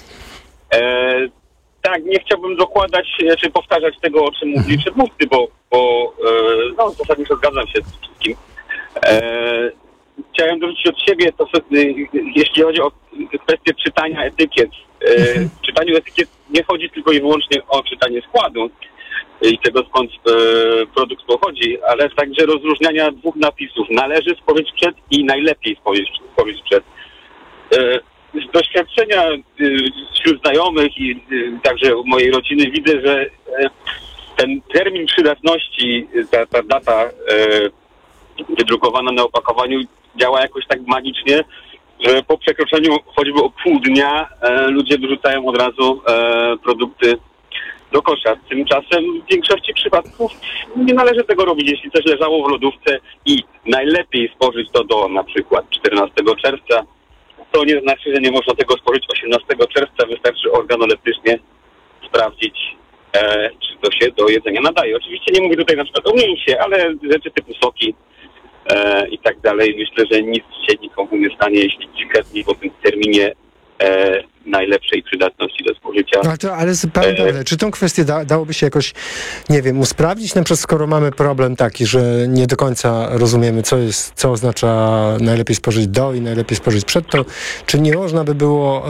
E, tak, nie chciałbym dokładać, czy powtarzać tego, o czym mówili przedmówcy, bo, bo e, no, zasadniczo zgadzam się z wszystkim. E, chciałem dorzucić od siebie, to e, jeśli chodzi o kwestię czytania etykiet. E, w czytaniu etykiet nie chodzi tylko i wyłącznie o czytanie składu i tego, skąd e, produkt pochodzi, ale także rozróżniania dwóch napisów. Należy spożyć przed i najlepiej spożyć, spożyć przed. E, z doświadczenia e, wśród znajomych i e, także mojej rodziny widzę, że e, ten termin przydatności, ta, ta data e, wydrukowana na opakowaniu działa jakoś tak magicznie, że po przekroczeniu choćby o pół dnia e, ludzie wyrzucają od razu e, produkty do kosza. Tymczasem w większości przypadków nie należy tego robić. Jeśli coś leżało w lodówce i najlepiej spożyć to do na przykład czternastego czerwca, to nie znaczy, że nie można tego spożyć osiemnastego czerwca. Wystarczy organoleptycznie sprawdzić, e, czy to się do jedzenia nadaje. Oczywiście nie mówię tutaj na przykład o mięsie, ale rzeczy typu soki e, i tak dalej. Myślę, że nic się nikomu nie stanie, jeśli konkretnie po tym terminie e, najlepszej przydatności do spożycia. Ale, to, ale panie Pawle, czy tą kwestię da, dałoby się jakoś, nie wiem, usprawnić? Na przykład skoro mamy problem taki, że nie do końca rozumiemy, co jest, co oznacza najlepiej spożyć do i najlepiej spożyć przed, to czy nie można by było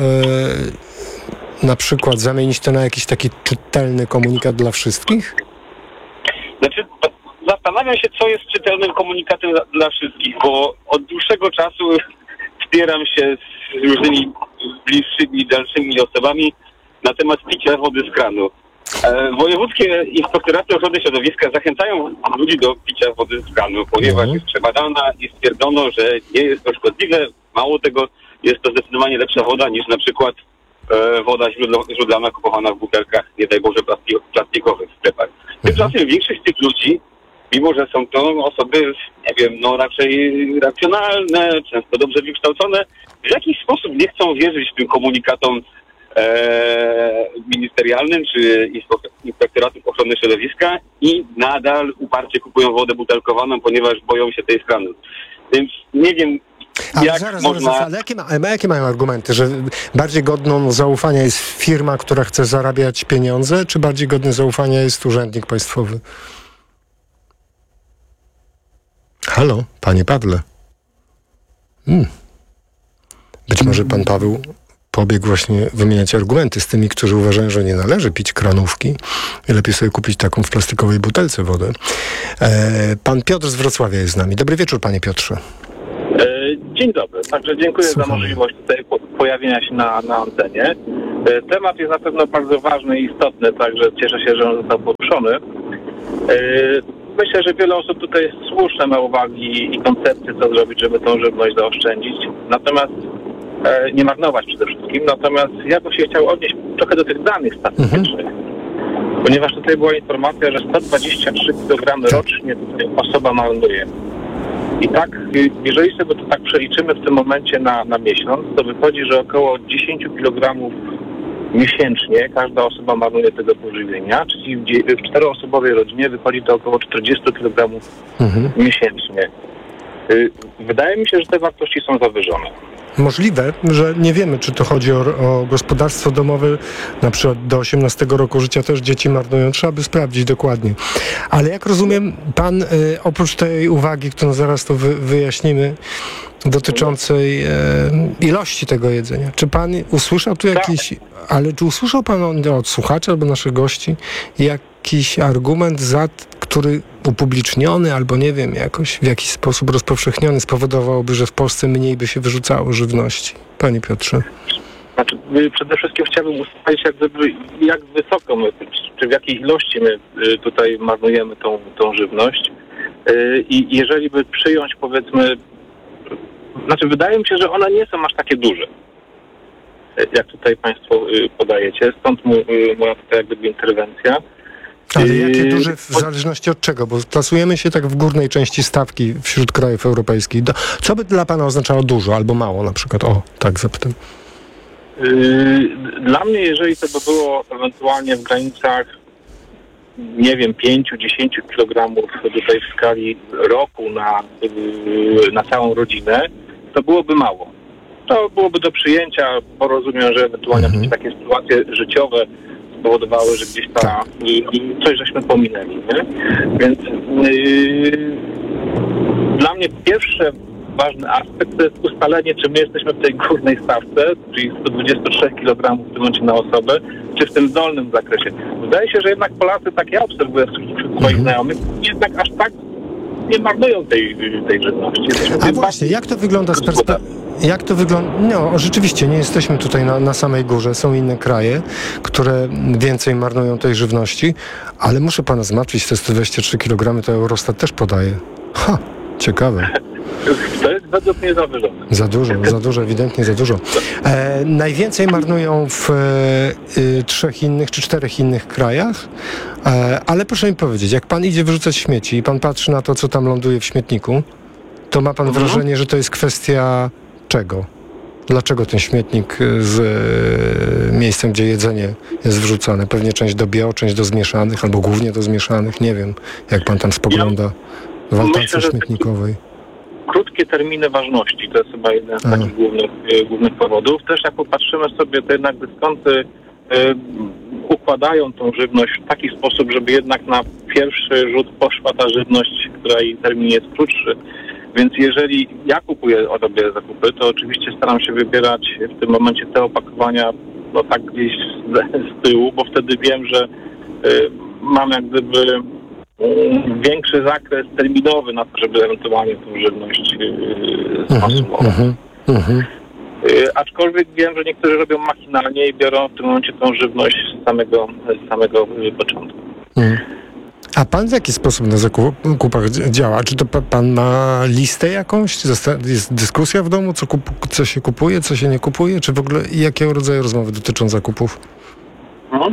e, na przykład zamienić to na jakiś taki czytelny komunikat dla wszystkich? Znaczy, zastanawiam się, co jest czytelnym komunikatem dla, dla wszystkich, bo od dłuższego czasu wspieram się z różnymi bliższymi, dalszymi osobami na temat picia wody z kranu. E, wojewódzkie inspektoraty ochrony środowiska zachęcają ludzi do picia wody z kranu, ponieważ jest przebadana i stwierdzono, że nie jest to szkodliwe. Mało tego, jest to zdecydowanie lepsza woda niż na przykład e, woda źródlo, źródlana kupowana w butelkach, nie daj Boże, plastik, plastikowych w sklepach. Tymczasem większość z tych ludzi, mimo że są to osoby, nie wiem, no raczej racjonalne, często dobrze wykształcone, w jakiś sposób nie chcą wierzyć tym komunikatom e, ministerialnym czy inspektoratów ochrony środowiska i nadal uparcie kupują wodę butelkowaną, ponieważ boją się tej stanu. Więc nie wiem, Ale jak zaraz, można... zaraz, ale jakie, ma, ale jakie mają argumenty? Że bardziej godną zaufania jest firma, która chce zarabiać pieniądze, czy bardziej godny zaufania jest urzędnik państwowy? Halo, panie Pawle. Hmm. Być może pan Paweł pobiegł właśnie wymieniać argumenty z tymi, którzy uważają, że nie należy pić kranówki i lepiej sobie kupić taką w plastikowej butelce wodę. E, pan Piotr z Wrocławia jest z nami. Dobry wieczór, panie Piotrze. Dzień dobry. Także dziękuję Słuchamy. za możliwość tutaj pojawienia się na, na antenie. Temat jest na pewno bardzo ważny i istotny, także cieszę się, że on został poruszony. Myślę, że wiele osób tutaj słuszne ma uwagi i koncepcje, co zrobić, żeby tą żywność zaoszczędzić. Natomiast nie marnować przede wszystkim. Natomiast ja bym się chciał odnieść trochę do tych danych statystycznych. Mhm. Ponieważ tutaj była informacja, że sto dwadzieścia trzy kilogramy rocznie osoba marnuje. I tak, jeżeli sobie to tak przeliczymy w tym momencie na, na miesiąc, to wychodzi, że około dziesięć kilogramów miesięcznie każda osoba marnuje tego pożywienia, czyli w, w czteroosobowej rodzinie wychodzi to około czterdzieści kilogramów mhm. miesięcznie. Wydaje mi się, że te wartości są zawyżone. Możliwe, że nie wiemy, czy to chodzi o, o gospodarstwo domowe, na przykład do osiemnastego roku życia też dzieci marnują, trzeba by sprawdzić dokładnie. Ale jak rozumiem, pan y, oprócz tej uwagi, którą zaraz to wy, wyjaśnimy, dotyczącej e, ilości tego jedzenia, czy pan usłyszał tu jakiś, ale czy usłyszał pan od, od słuchaczy albo naszych gości jakiś argument, za który upubliczniony albo nie wiem, jakoś w jakiś sposób rozpowszechniony spowodowałby, że w Polsce mniej by się wyrzucało żywności? Panie Piotrze. Znaczy, przede wszystkim chciałbym ustalić, jak, gdyby, jak wysoko my, czy w jakiej ilości my tutaj marnujemy tą, tą żywność. I jeżeli by przyjąć, powiedzmy, znaczy wydaje mi się, że one nie są aż takie duże, jak tutaj państwo podajecie, stąd moja tutaj jak gdyby interwencja. Ale jakie duże w zależności od czego? Bo plasujemy się tak w górnej części stawki wśród krajów europejskich. Co by dla pana oznaczało dużo albo mało na przykład? O, tak zapytam. Dla mnie, jeżeli to by było ewentualnie w granicach, nie wiem, pięć do dziesięciu kilogramów tutaj w skali roku na, na całą rodzinę, to byłoby mało. To byłoby do przyjęcia, bo rozumiem, że ewentualnie mhm. jakieś takie sytuacje życiowe spowodowały, że gdzieś ta, i, i coś żeśmy pominęli, nie? Więc yy, dla mnie pierwszy ważny aspekt to jest ustalenie, czy my jesteśmy w tej górnej stawce, czyli sto dwadzieścia trzy kilogramy w tym momencie na osobę, czy w tym dolnym zakresie. Wydaje się, że jednak Polacy, tak ja obserwuję wśród swoich mhm. znajomych, jednak aż tak nie marnują tej, tej żywności. A właśnie, jak to wygląda z perspektywy... Jak to wygląda? No, rzeczywiście, nie jesteśmy tutaj na, na samej górze. Są inne kraje, które więcej marnują tej żywności, ale muszę pana zmartwić, te sto dwadzieścia trzy kilogramy to Eurostat też podaje. Ha, ciekawe. To jest według mnie zawyżone. Za dużo, za dużo, ewidentnie za dużo. E, najwięcej marnują w e, trzech innych czy czterech innych krajach, e, ale proszę mi powiedzieć, jak pan idzie wyrzucać śmieci i pan patrzy na to, co tam ląduje w śmietniku, to ma pan mhm. wrażenie, że to jest kwestia czego? Dlaczego ten śmietnik z e, miejscem, gdzie jedzenie jest wrzucane? Pewnie część do bio, część do zmieszanych, albo głównie do zmieszanych. Nie wiem, jak pan tam spogląda w altance śmietnikowej. Krótkie terminy ważności, to jest chyba jeden z Aha. takich głównych, głównych powodów. Też jak popatrzymy sobie, to jednak dyskonty y, układają tą żywność w taki sposób, żeby jednak na pierwszy rzut poszła ta żywność, której termin jest krótszy. Więc jeżeli ja kupuję, robię zakupy, to oczywiście staram się wybierać w tym momencie te opakowania no tak gdzieś z, z tyłu, bo wtedy wiem, że y, mam jak gdyby y, większy zakres terminowy na to, żeby ewentualnie tą żywność y, skonsumować. Mhm, mhm. y, aczkolwiek wiem, że niektórzy robią machinalnie i biorą w tym momencie tą żywność z samego, z samego y, początku. Mhm. A pan w jaki sposób na zakupach działa? Czy to pan ma listę jakąś? Jest dyskusja w domu, co, kup, co się kupuje, co się nie kupuje? Czy w ogóle jakiego rodzaju rozmowy dotyczą zakupów? Mhm.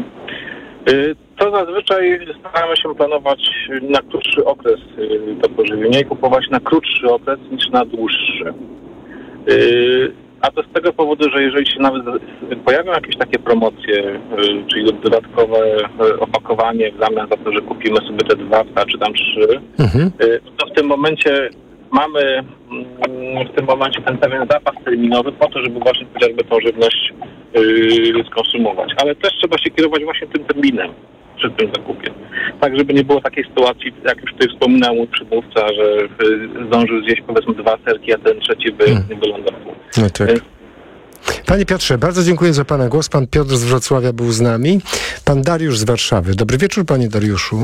To zazwyczaj staramy się planować na krótszy okres to pożywienie i kupować na krótszy okres niż na dłuższy. a to z tego powodu, że jeżeli się nawet pojawią jakieś takie promocje, y, czyli dodatkowe y, opakowanie w zamian za to, że kupimy sobie te dwa, czy tam trzy, Mhm. y, to w tym momencie mamy mm, w tym momencie ten pewien zapas terminowy po to, żeby właśnie chociażby tą żywność y, skonsumować. Ale też trzeba się kierować właśnie tym terminem przy tym zakupie. Tak, żeby nie było takiej sytuacji, jak już tutaj wspominał mój przedmówca, że y, zdążył zjeść powiedzmy dwa serki, a ten trzeci by Hmm. nie wylądował. No tak. Panie Piotrze, bardzo dziękuję za pana głos. Pan Piotr z Wrocławia był z nami. Pan Dariusz z Warszawy. Dobry wieczór, panie Dariuszu.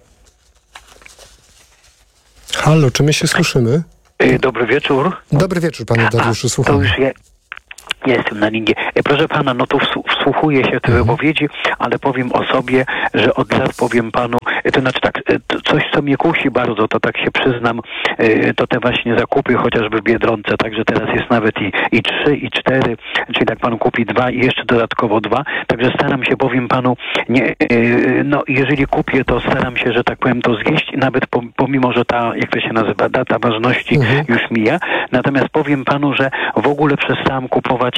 Halo, czy my się słyszymy? Dobry wieczór. Dobry wieczór, panie Dariuszu, A, słucham. to już je, jestem na linii. E, Proszę pana, no to wsłu- wsłuchuję się w te wypowiedzi, ale powiem o sobie, że od lat powiem panu, e, to znaczy tak, e, to coś co mnie kusi bardzo, to tak się przyznam, e, to te właśnie zakupy chociażby w Biedronce, także teraz jest nawet i, i trzy, i cztery, czyli jak pan kupi dwa i jeszcze dodatkowo dwa, także staram się, powiem panu, nie, e, no jeżeli kupię, to staram się, że tak powiem, to zjeść, nawet po, pomimo, że ta, jak to się nazywa, data ważności Mhm. już mija, natomiast powiem panu, że w ogóle przestałem kupować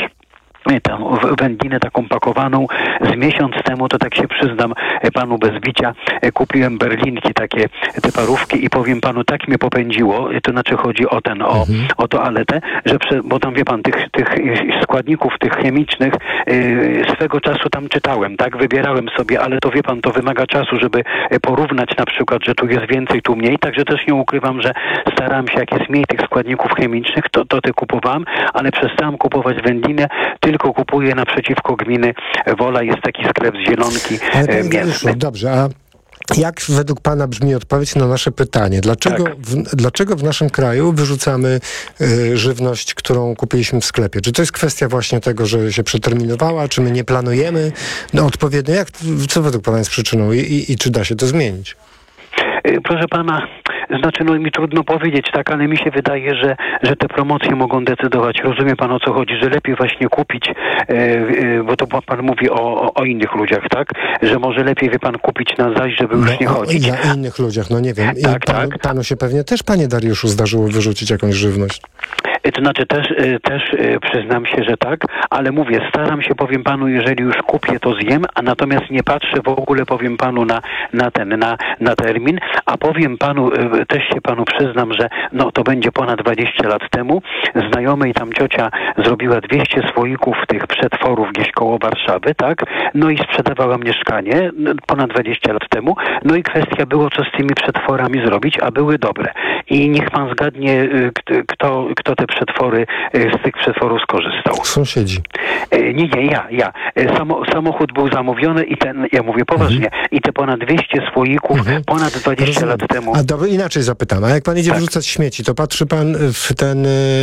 tą wędlinę taką pakowaną z miesiąc temu, to tak się przyznam e, panu bez bicia, e, kupiłem berlinki takie, te parówki i powiem panu, tak mnie popędziło, e, to znaczy chodzi o ten, o, o toaletę, że prze, bo tam wie pan, tych, tych e, składników, tych chemicznych e, swego czasu tam czytałem, tak, wybierałem sobie, ale to wie pan, to wymaga czasu, żeby e, porównać na przykład, że tu jest więcej, tu mniej, także też nie ukrywam, że starałem się, jak jest mniej tych składników chemicznych, to, to te kupowałem, ale przestałem kupować wędlinę, tylko kupuję naprzeciwko gminy Wola, jest taki sklep z Zielonki Ale e, panie mięsny. Dariuszu, dobrze, a jak według pana brzmi odpowiedź na nasze pytanie? Dlaczego, Tak. w, dlaczego w naszym kraju wyrzucamy y, żywność, którą kupiliśmy w sklepie? Czy to jest kwestia właśnie tego, że się przeterminowała, czy my nie planujemy no, odpowiednio? Jak, co według pana jest przyczyną i, i, i czy da się to zmienić? E, Proszę pana, znaczy no mi trudno powiedzieć, tak, ale mi się wydaje, że, że te promocje mogą decydować. Rozumie pan, o co chodzi, że lepiej właśnie kupić, e, e, bo to pan mówi o, o, o innych ludziach, tak? Że może lepiej, wie pan, kupić na zaś, żeby już nie No, o chodzić. na innych ludziach, no nie wiem. I Tak, panu, tak. panu się pewnie też, panie Dariuszu, zdarzyło wyrzucić jakąś żywność. E, To znaczy też, e, też e, przyznam się, że tak, ale mówię, staram się, powiem panu, jeżeli już kupię, to zjem, a natomiast nie patrzę w ogóle, powiem panu, na, na ten, na, na termin, a powiem panu, e, też się panu przyznam, że no to będzie ponad dwadzieścia lat temu, znajomej tam ciocia zrobiła dwieście słoików tych przetworów gdzieś koło Warszawy, tak, no i sprzedawała mieszkanie no, ponad dwadzieścia lat temu, no i kwestia było, co z tymi przetworami zrobić, a były dobre. I niech pan zgadnie, e, k- kto, kto te przetwory, e, z tych przetworów skorzystał. Sąsiedzi. E, Nie, nie, ja, ja. E, Samo, samochód był zamówiony i ten, ja mówię poważnie, i te ponad dwieście słoików, ponad dwadzieścia lat temu. A dobra, inaczej zapytam. A jak pan idzie Tak. wrzucać śmieci, to patrzy pan w ten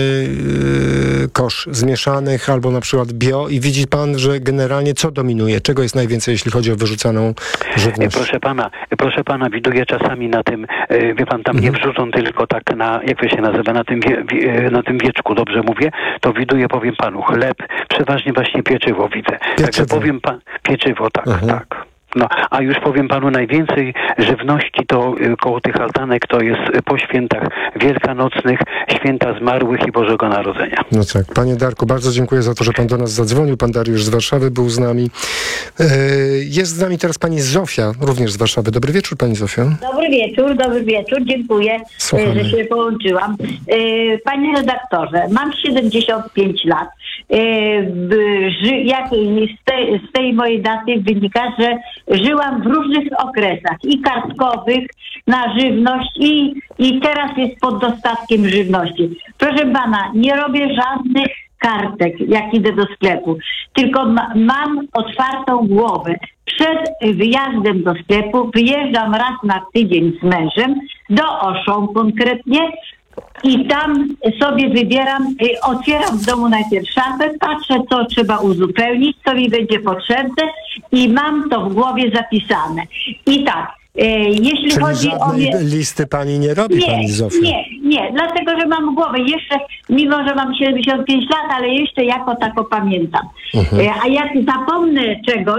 yy, kosz zmieszanych albo na przykład bio i widzi pan, że generalnie co dominuje? Czego jest najwięcej, jeśli chodzi o wyrzucaną E, żywność? Proszę pana, e, proszę pana, widuję czasami na tym, e, wie pan, tam nie wrzucą tylko tak na, jak to się nazywa, na tym, wie, wie, e, na tym wieczku, dobrze mówię, to widuję, powiem panu, chleb, przeważnie właśnie pieczywo widzę. Także powiem pan, pieczywo, tak, tak. No, a już powiem panu, najwięcej żywności to y, koło tych altanek to jest y, po świętach wielkanocnych, święta zmarłych i Bożego Narodzenia. No tak. Panie Darku, bardzo dziękuję za to, że pan do nas zadzwonił. Pan Dariusz z Warszawy był z nami. Yy, jest z nami teraz pani Zofia, również z Warszawy. Dobry wieczór, pani Zofio. Dobry wieczór, dobry wieczór. Dziękuję, Słuchamy. e, że się połączyłam. E, Panie redaktorze, mam siedemdziesiąt pięć lat. E, b- ży, jak z, tej, z tej mojej daty wynika, że żyłam w różnych okresach i kartkowych na żywność i, i teraz jest pod dostatkiem żywności. Proszę pana, nie robię żadnych kartek, jak idę do sklepu, tylko ma, mam otwartą głowę. Przed wyjazdem do sklepu wyjeżdżam raz na tydzień z mężem, do Auchan konkretnie, i tam sobie wybieram, y, otwieram w domu najpierw szafę, patrzę, co trzeba uzupełnić, co mi będzie potrzebne i mam to w głowie zapisane. I tak, y, jeśli Czyli chodzi o... żadnej mnie- listy pani nie robi, nie, pani Zofio? nie, nie, dlatego, że mam głowę jeszcze, mimo że mam siedemdziesiąt pięć lat, ale jeszcze jako tako pamiętam. Mhm. E, A jak zapomnę czegoś,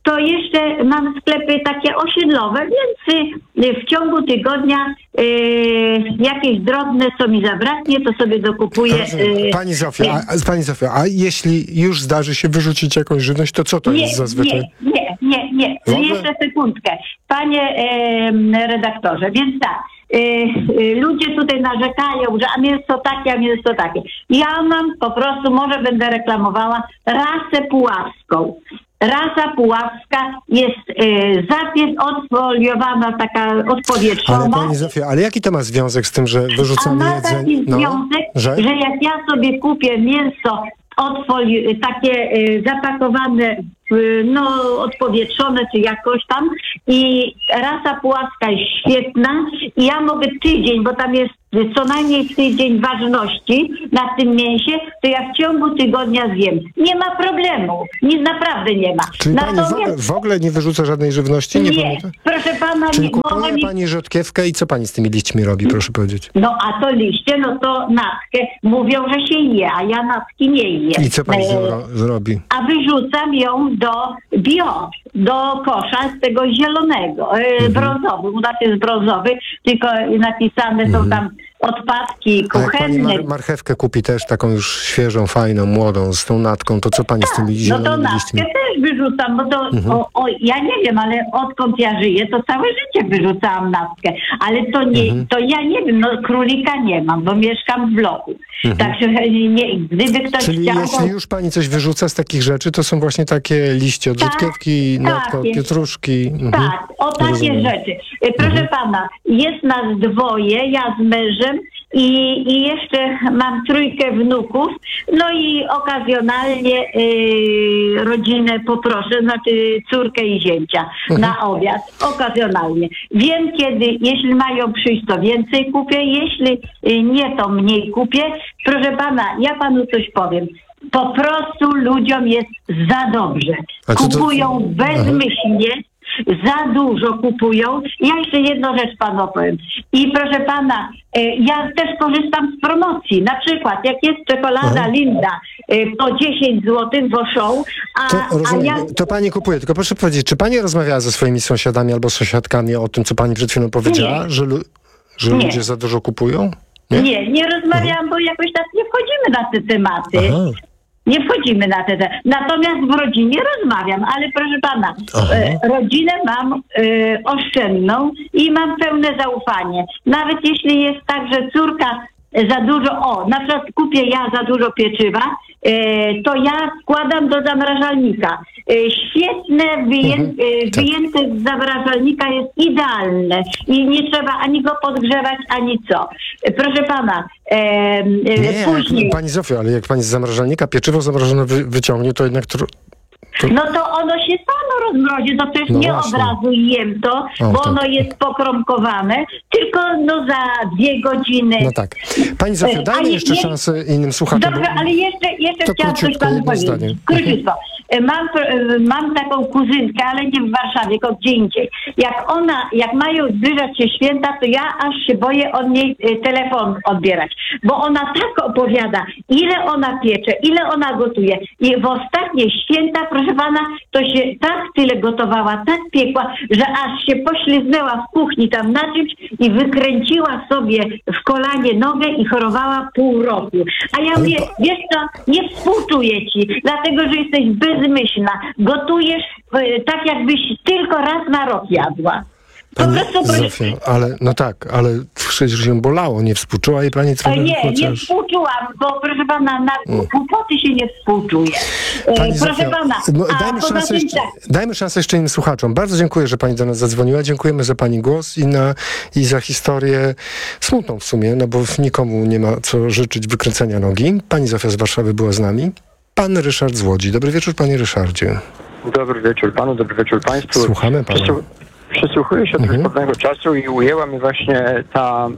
to jeszcze mam sklepy takie osiedlowe, więc y, w ciągu tygodnia y, jakieś drobne, co mi zabraknie, to sobie dokupuję. Y, Pani Zofia, a, Pani Zofia, a jeśli już zdarzy się wyrzucić jakąś żywność, to co to nie, jest zazwyczaj? Nie, nie, nie, nie. Jeszcze sekundkę. Panie e, redaktorze, więc tak. Y, y, ludzie tutaj narzekają, że a mięso takie, a mięso takie. Ja mam po prostu, może będę reklamowała, rasę puławską. Rasa puławska jest y, zapies odfoliowana, taka odpowietrzona. Ale Pani Zofia, ale jaki to ma związek z tym, że wyrzucamy a ma jedzenie? taki No, związek, że? że jak ja sobie kupię mięso odfoli, takie y, zapakowane, y, no odpowietrzone czy jakoś tam i rasa puławska jest świetna i ja mogę tydzień, bo tam jest co najmniej tydzień ważności na tym mięsie, to ja w ciągu tygodnia zjem. Nie ma problemu. Nic naprawdę nie ma. Czyli Natomiast... Pani w ogóle, w ogóle nie wyrzuca żadnej żywności? Nie, nie pamięta? proszę pana, Czyli nie, kupuje nie... Pani rzodkiewkę i co Pani z tymi liśćmi robi, proszę powiedzieć? No a to liście, no to natkę mówią, że się je, a ja natki nie jem. I co Pani z nią E, ro- zrobi? A wyrzucam ją do bio, do kosza z tego zielonego, e, brązowy. U nas jest brązowy, tylko napisane są tam odpadki A jak Pani kuchenne. mar- marchewkę kupi też taką już świeżą, fajną, młodą, z tą natką, to co Pani z tymi No to zielonymi natkę liśćmi? też wyrzucam, bo to, Mhm. o, o, ja nie wiem, ale odkąd ja żyję, to całe życie wyrzucałam natkę. Ale to nie, Mhm. to ja nie wiem, no królika nie mam, bo mieszkam w bloku. Mhm. Także nie, gdyby ktoś Czyli chciał... jeśli już Pani coś wyrzuca z takich rzeczy, to są właśnie takie liście od Tak, rzodkiewki, natka od takie. pietruszki. Mhm. Tak, o takie Rozumiem. rzeczy. E, Proszę pana, jest nas dwoje, ja z mężem i, i jeszcze mam trójkę wnuków, no i okazjonalnie y, rodzinę poproszę, znaczy córkę i zięcia na obiad, okazjonalnie. Wiem kiedy, jeśli mają przyjść, to więcej kupię, jeśli y, nie, to mniej kupię. Proszę pana, ja panu coś powiem. Po prostu ludziom jest za dobrze. A co to- Kupują bezmyślnie, za dużo kupują. Ja jeszcze jedną rzecz panu opowiem. I proszę pana, e, ja też korzystam z promocji. Na przykład, jak jest czekolada Aha. Linda e, po dziesięć złotych w show, a, To, a rozumiem, ja... to Pani kupuje, tylko proszę powiedzieć, czy Pani rozmawiała ze swoimi sąsiadami albo sąsiadkami o tym, co Pani przed chwilą powiedziała, Nie. że, lu- że Nie. ludzie za dużo kupują? Nie, nie, nie rozmawiałam, bo jakoś tak nie wchodzimy na te tematy. Aha. Nie wchodzimy na te tematy. Natomiast w rodzinie rozmawiam, ale proszę pana, e, rodzinę mam e, oszczędną i mam pełne zaufanie. Nawet jeśli jest tak, że córka za dużo, o, na przykład kupię ja za dużo pieczywa, e, to ja składam do zamrażalnika. E, świetne, wyję, Mhm. e, wyjęte z zamrażalnika jest idealne i nie trzeba ani go podgrzewać, ani co. E, proszę pana, e, e, Nie, później... jak, Pani Zofio, ale jak Pani z zamrażalnika pieczywo zamrożone wy, wyciągnie, to jednak... Tr- to... No to ono się samo rozmrozi, to przecież No nie właśnie. od razu jem to, O, bo tak. ono jest pokromkowane, tylko no za dwie godziny. No tak. Pani Zofio, E, dajmy ale jeszcze je- szansę innym słuchaczom. Dobrze, bo- ale jeszcze, jeszcze To chciałam coś króciutko, panu jedno powiedzieć. zdanie. Króciutko. E, Mam, e, mam taką kuzynkę, ale nie w Warszawie, tylko gdzie indziej. Jak ona, jak mają zbliżać się święta, to ja aż się boję od niej e, telefon odbierać, bo ona tak opowiada, ile ona piecze, ile ona gotuje. I w ostatnie święta, proszę pana, to się tak tyle gotowała, tak piekła, że aż się pośliznęła w kuchni tam na czymś i wykręciła sobie w kolanie nogę i chorowała pół roku. A ja mówię, wiesz co, nie współczuję ci, dlatego, że jesteś bezmyślna. Gotujesz e, tak, jakbyś tylko raz na rok jadła. Po Pani prostu... Zofio, ale no tak, ale przecież ją bolało, nie współczuła i Pani E, trochę Nie, nie chociaż... współczułam, bo proszę pana, na Mm. głupoty się nie współczuje. E, Pani proszę Zofio, pana, no, a dajmy, poza szansę tym jeszcze, tak, dajmy szansę jeszcze innym słuchaczom. Bardzo dziękuję, że Pani do nas zadzwoniła. Dziękujemy za Pani głos i, na, i za historię smutną w sumie, no bo nikomu nie ma co życzyć wykręcenia nogi. Pani Zofia z Warszawy była z nami. Pan Ryszard z Łodzi. Dobry wieczór, Panie Ryszardzie. Dobry wieczór panu, dobry wieczór państwu. Słuchamy pana. Przysłu- Przysłuchuję się Mhm. od pewnego czasu i ujęła mnie właśnie ta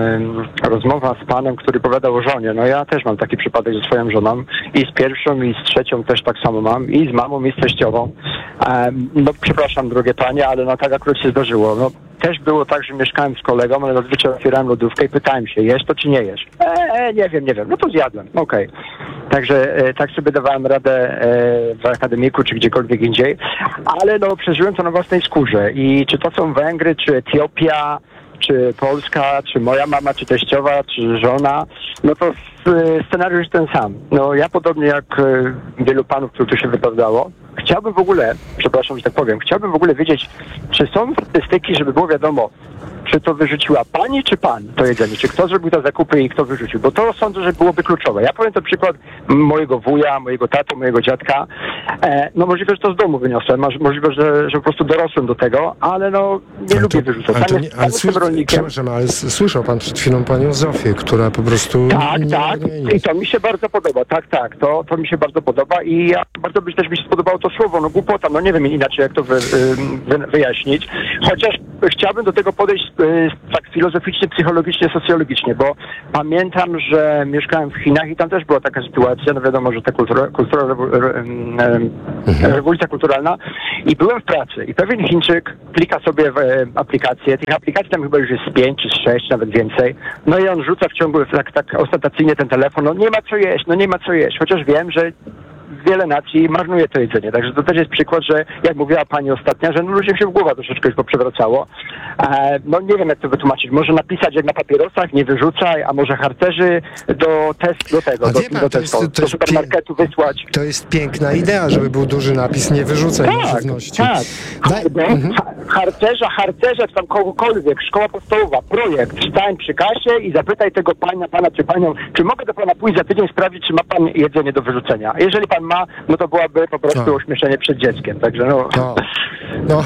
e, rozmowa z panem, który opowiadał o żonie. No ja też mam taki przypadek ze swoją żoną i z pierwszą i z trzecią też tak samo mam i z mamą i z teściową. E, no przepraszam drogie panie, ale no tak akurat się zdarzyło. No też było tak, że mieszkałem z kolegą, ale zazwyczaj otwierałem lodówkę i pytałem się, jesz to czy nie jesz? E, e, nie wiem, nie wiem. No to zjadłem, okej. Także e, tak sobie dawałem radę e, w akademiku czy gdziekolwiek indziej, ale no przeżyłem to na własnej skórze i czy to są Węgry, czy Etiopia, czy Polska, czy moja mama, czy teściowa, czy żona, no to scenariusz jest ten sam. No ja podobnie jak e, wielu panów, których tu się wypowiadało, chciałbym w ogóle, przepraszam, że tak powiem, chciałbym w ogóle wiedzieć, czy są statystyki, żeby było wiadomo, czy to wyrzuciła pani, czy pan to jedzenie, czy kto zrobił te zakupy i kto wyrzucił, bo to sądzę, że byłoby kluczowe. Ja powiem to przykład mojego wuja, mojego taty, mojego dziadka. E, no możliwe, że to z domu wyniosłem, możliwe, że, że po prostu dorosłem do tego, ale no nie ale lubię to, wyrzucać. Ale, Tam to jest, nie, ale słysz, przepraszam, ale s- słyszał pan przed chwilą panią Zofię, która po prostu... Tak, nie, tak. nie, nie. I to mi się bardzo podoba. Tak, tak. To, to mi się bardzo podoba i ja, bardzo by też mi się spodobało to słowo, no głupota, no nie wiem inaczej jak to wy, wy, wyjaśnić. Chociaż chciałbym do tego podejść y, tak filozoficznie, psychologicznie, socjologicznie, bo pamiętam, że mieszkałem w Chinach i tam też była taka sytuacja, no wiadomo, że ta kultura, kultura rewo- re, re, rewolucja kulturalna i byłem w pracy i pewien Chińczyk klika sobie w e, aplikację, tych aplikacji tam chyba już jest pięć czy sześć, nawet więcej, no i on rzuca w ciągu, tak, tak ostentacyjnie ten telefon, no nie ma co jeść, no nie ma co jeść, chociaż wiem, że wiele nacji marnuje to jedzenie. Także to też jest przykład, że jak mówiła pani ostatnia, że no ludziom się w głowa troszeczkę już poprzewracało. E, no nie wiem jak to wytłumaczyć. Może napisać jak na papierosach, nie wyrzucaj, a może harcerzy do test, do tego, A do, wie pan, do, to jest- testu, to do jest supermarketu wysłać. To jest piękna idea, żeby był duży napis, nie wyrzucaj Tak, żywności. tak. Daj, Albo mhm. ha- harcerza, harcerza, czy tam kogokolwiek, szkoła podstawowa, projekt, stań przy kasie i zapytaj tego pana, pana czy panią, czy mogę do pana pójść za tydzień sprawdzić, czy ma pan jedzenie do wyrzucenia. Jeżeli pan ma, no to byłaby po prostu Tak. ośmieszenie przed dzieckiem. Także no... No. No.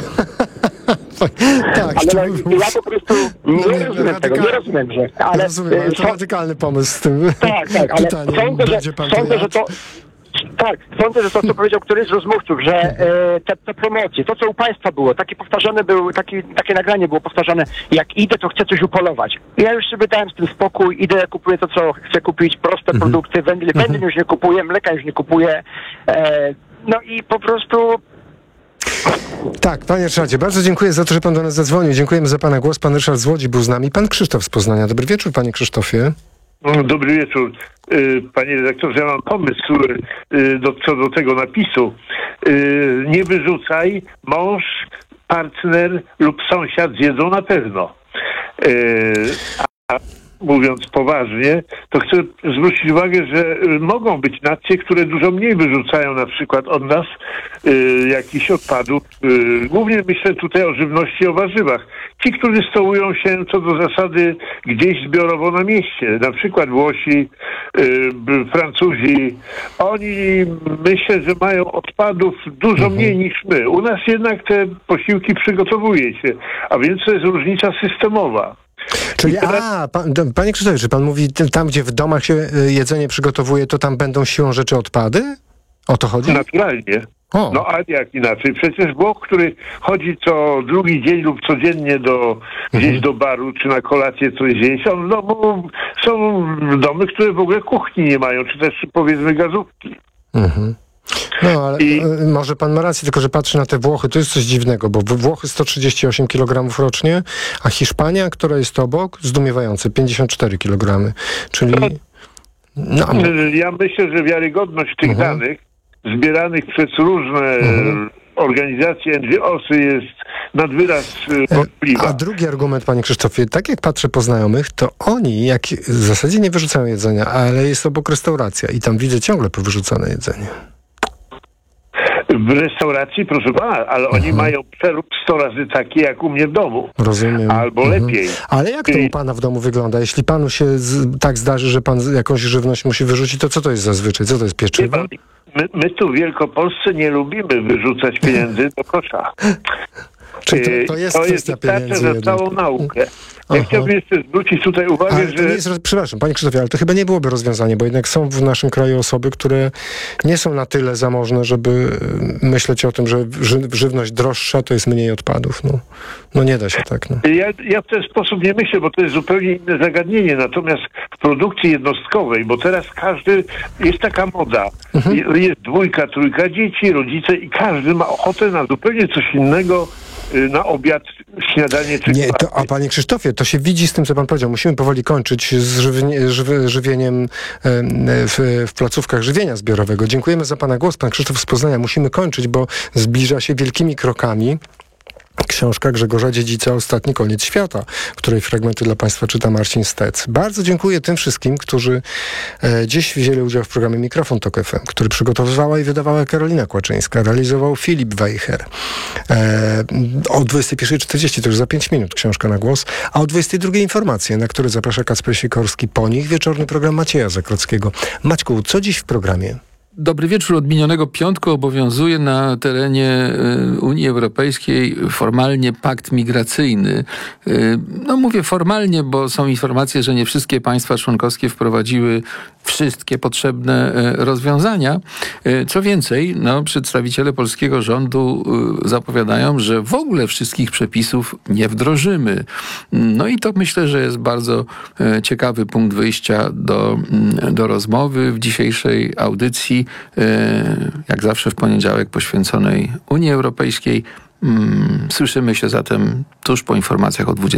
tak, Ale to no, by był... ja po prostu nie No nie, rozumiem tego, nie radykalny- rozumiem, że... Ale, Rozumiem, ale to e, radykalny pomysł z tym tak, tak, ale pytaniem. sądzę, że, Będzie pan sądzę, że jadł? to... Tak, sądzę, że to, co powiedział któryś z rozmówców, że e, te, te promocje, to co u państwa było, takie powtarzane był, taki, takie nagranie było powtarzane, jak idę, to chcę coś upolować. Ja już sobie dałem z tym spokój, idę, kupuję to, co chcę kupić, proste Mhm. produkty, wędlin, wędlin już nie kupuję, mleka już nie kupuję, e, no i po prostu... Tak, panie Ryszardzie, bardzo dziękuję za to, że pan do nas zadzwonił. Dziękujemy za pana głos. Pan Ryszard z Łodzi był z nami. Pan Krzysztof z Poznania. Dobry wieczór, panie Krzysztofie. Dobry wieczór. Panie redaktorze, ja mam pomysł do, co do tego napisu. Nie wyrzucaj, mąż, partner lub sąsiad zjedzą na pewno. A mówiąc poważnie, to chcę zwrócić uwagę, że mogą być nacje, które dużo mniej wyrzucają na przykład od nas y, jakichś odpadów. Y, głównie myślę tutaj o żywności, o warzywach. Ci, którzy stołują się co do zasady gdzieś zbiorowo na mieście, na przykład Włosi, y, b- Francuzi, oni myślę, że mają odpadów dużo mniej niż my. U nas jednak te posiłki przygotowuje się, a więc to jest różnica systemowa. Czyli, a, pan, d- panie Krzysztofie, czy pan mówi, t- tam gdzie w domach się y, jedzenie przygotowuje, to tam będą siłą rzeczy odpady? O to chodzi? Naturalnie. O. No a jak inaczej? Przecież Włoch, który chodzi co drugi dzień lub codziennie do, gdzieś do baru, czy na kolację coś zjeść, on w domu, są domy, które w ogóle kuchni nie mają, czy też powiedzmy gazówki. Mhm. No, ale y, może pan ma rację, tylko że patrzy na te Włochy, to jest coś dziwnego, bo w- Włochy sto trzydzieści osiem kilogramów rocznie, a Hiszpania, która jest obok, zdumiewające, pięćdziesiąt cztery kilogramy. Czyli... No, Ja myślę, że wiarygodność tych Mhm. danych zbieranych przez różne Mhm. organizacje, N G O sy jest nad wyraz y, wątpliwa. A drugi argument, panie Krzysztofie, tak jak patrzę po znajomych, to oni jak w zasadzie nie wyrzucają jedzenia, ale jest obok restauracja i tam widzę ciągle powyrzucane jedzenie. W restauracji, proszę pana, ale oni Mhm. mają przerób sto razy taki jak u mnie w domu. Rozumiem. Albo Mhm. lepiej. Ale jak to u pana w domu wygląda? Jeśli panu się z, tak zdarzy, że pan z- jakąś żywność musi wyrzucić, to co to jest zazwyczaj? Co to jest pieczywo? My, my tu w Wielkopolsce nie lubimy wyrzucać pieniędzy do kosza. Czyli to, Yy, to jest to kwestia jest wystarcza pieniędzy za jednak. całą naukę. Ja Aha. chciałbym jeszcze zwrócić tutaj uwagę, Ale to że... nie jest, roz- przepraszam, panie Krzysztofie, ale to chyba nie byłoby rozwiązanie, bo jednak są w naszym kraju osoby, które nie są na tyle zamożne, żeby y, myśleć o tym, że ży, żywność droższa to jest mniej odpadów. No, no nie da się tak. No. Ja, ja w ten sposób nie myślę, bo to jest zupełnie inne zagadnienie. Natomiast w produkcji jednostkowej, bo teraz każdy, jest taka moda, Je- jest dwójka, trójka dzieci, rodzice i każdy ma ochotę na zupełnie coś innego y, na obiad, śniadanie czy Nie, to, a panie Krzysztofie, to się widzi z tym, co pan powiedział. Musimy powoli kończyć z żywienie, żywy, żywieniem w, w placówkach żywienia zbiorowego. Dziękujemy za pana głos. Pan Krzysztof z Poznania. Musimy kończyć, bo zbliża się wielkimi krokami książka Grzegorza Dziedzica Ostatni koniec świata, której fragmenty dla państwa czyta Marcin Stec. Bardzo dziękuję tym wszystkim, którzy e, dziś wzięli udział w programie Mikrofon Tok F M, który przygotowywała i wydawała Karolina Kłaczyńska, realizował Filip Weicher. E, o dwudziestej pierwszej czterdzieści, to już za pięć minut książka na głos, a o dwudziestej drugiej informacje, na które zaprasza Kacper Sikorski. Po nich wieczorny program Macieja Zakrockiego. Maćku, co dziś w programie? Dobry wieczór. Od minionego piątku obowiązuje na terenie Unii Europejskiej formalnie pakt migracyjny. No mówię formalnie, bo są informacje, że nie wszystkie państwa członkowskie wprowadziły wszystkie potrzebne rozwiązania. Co więcej, no, przedstawiciele polskiego rządu zapowiadają, że w ogóle wszystkich przepisów nie wdrożymy. No i to myślę, że jest bardzo ciekawy punkt wyjścia do, do rozmowy w dzisiejszej audycji, jak zawsze w poniedziałek poświęconej Unii Europejskiej. Słyszymy się zatem tuż po informacjach o dwudziestej.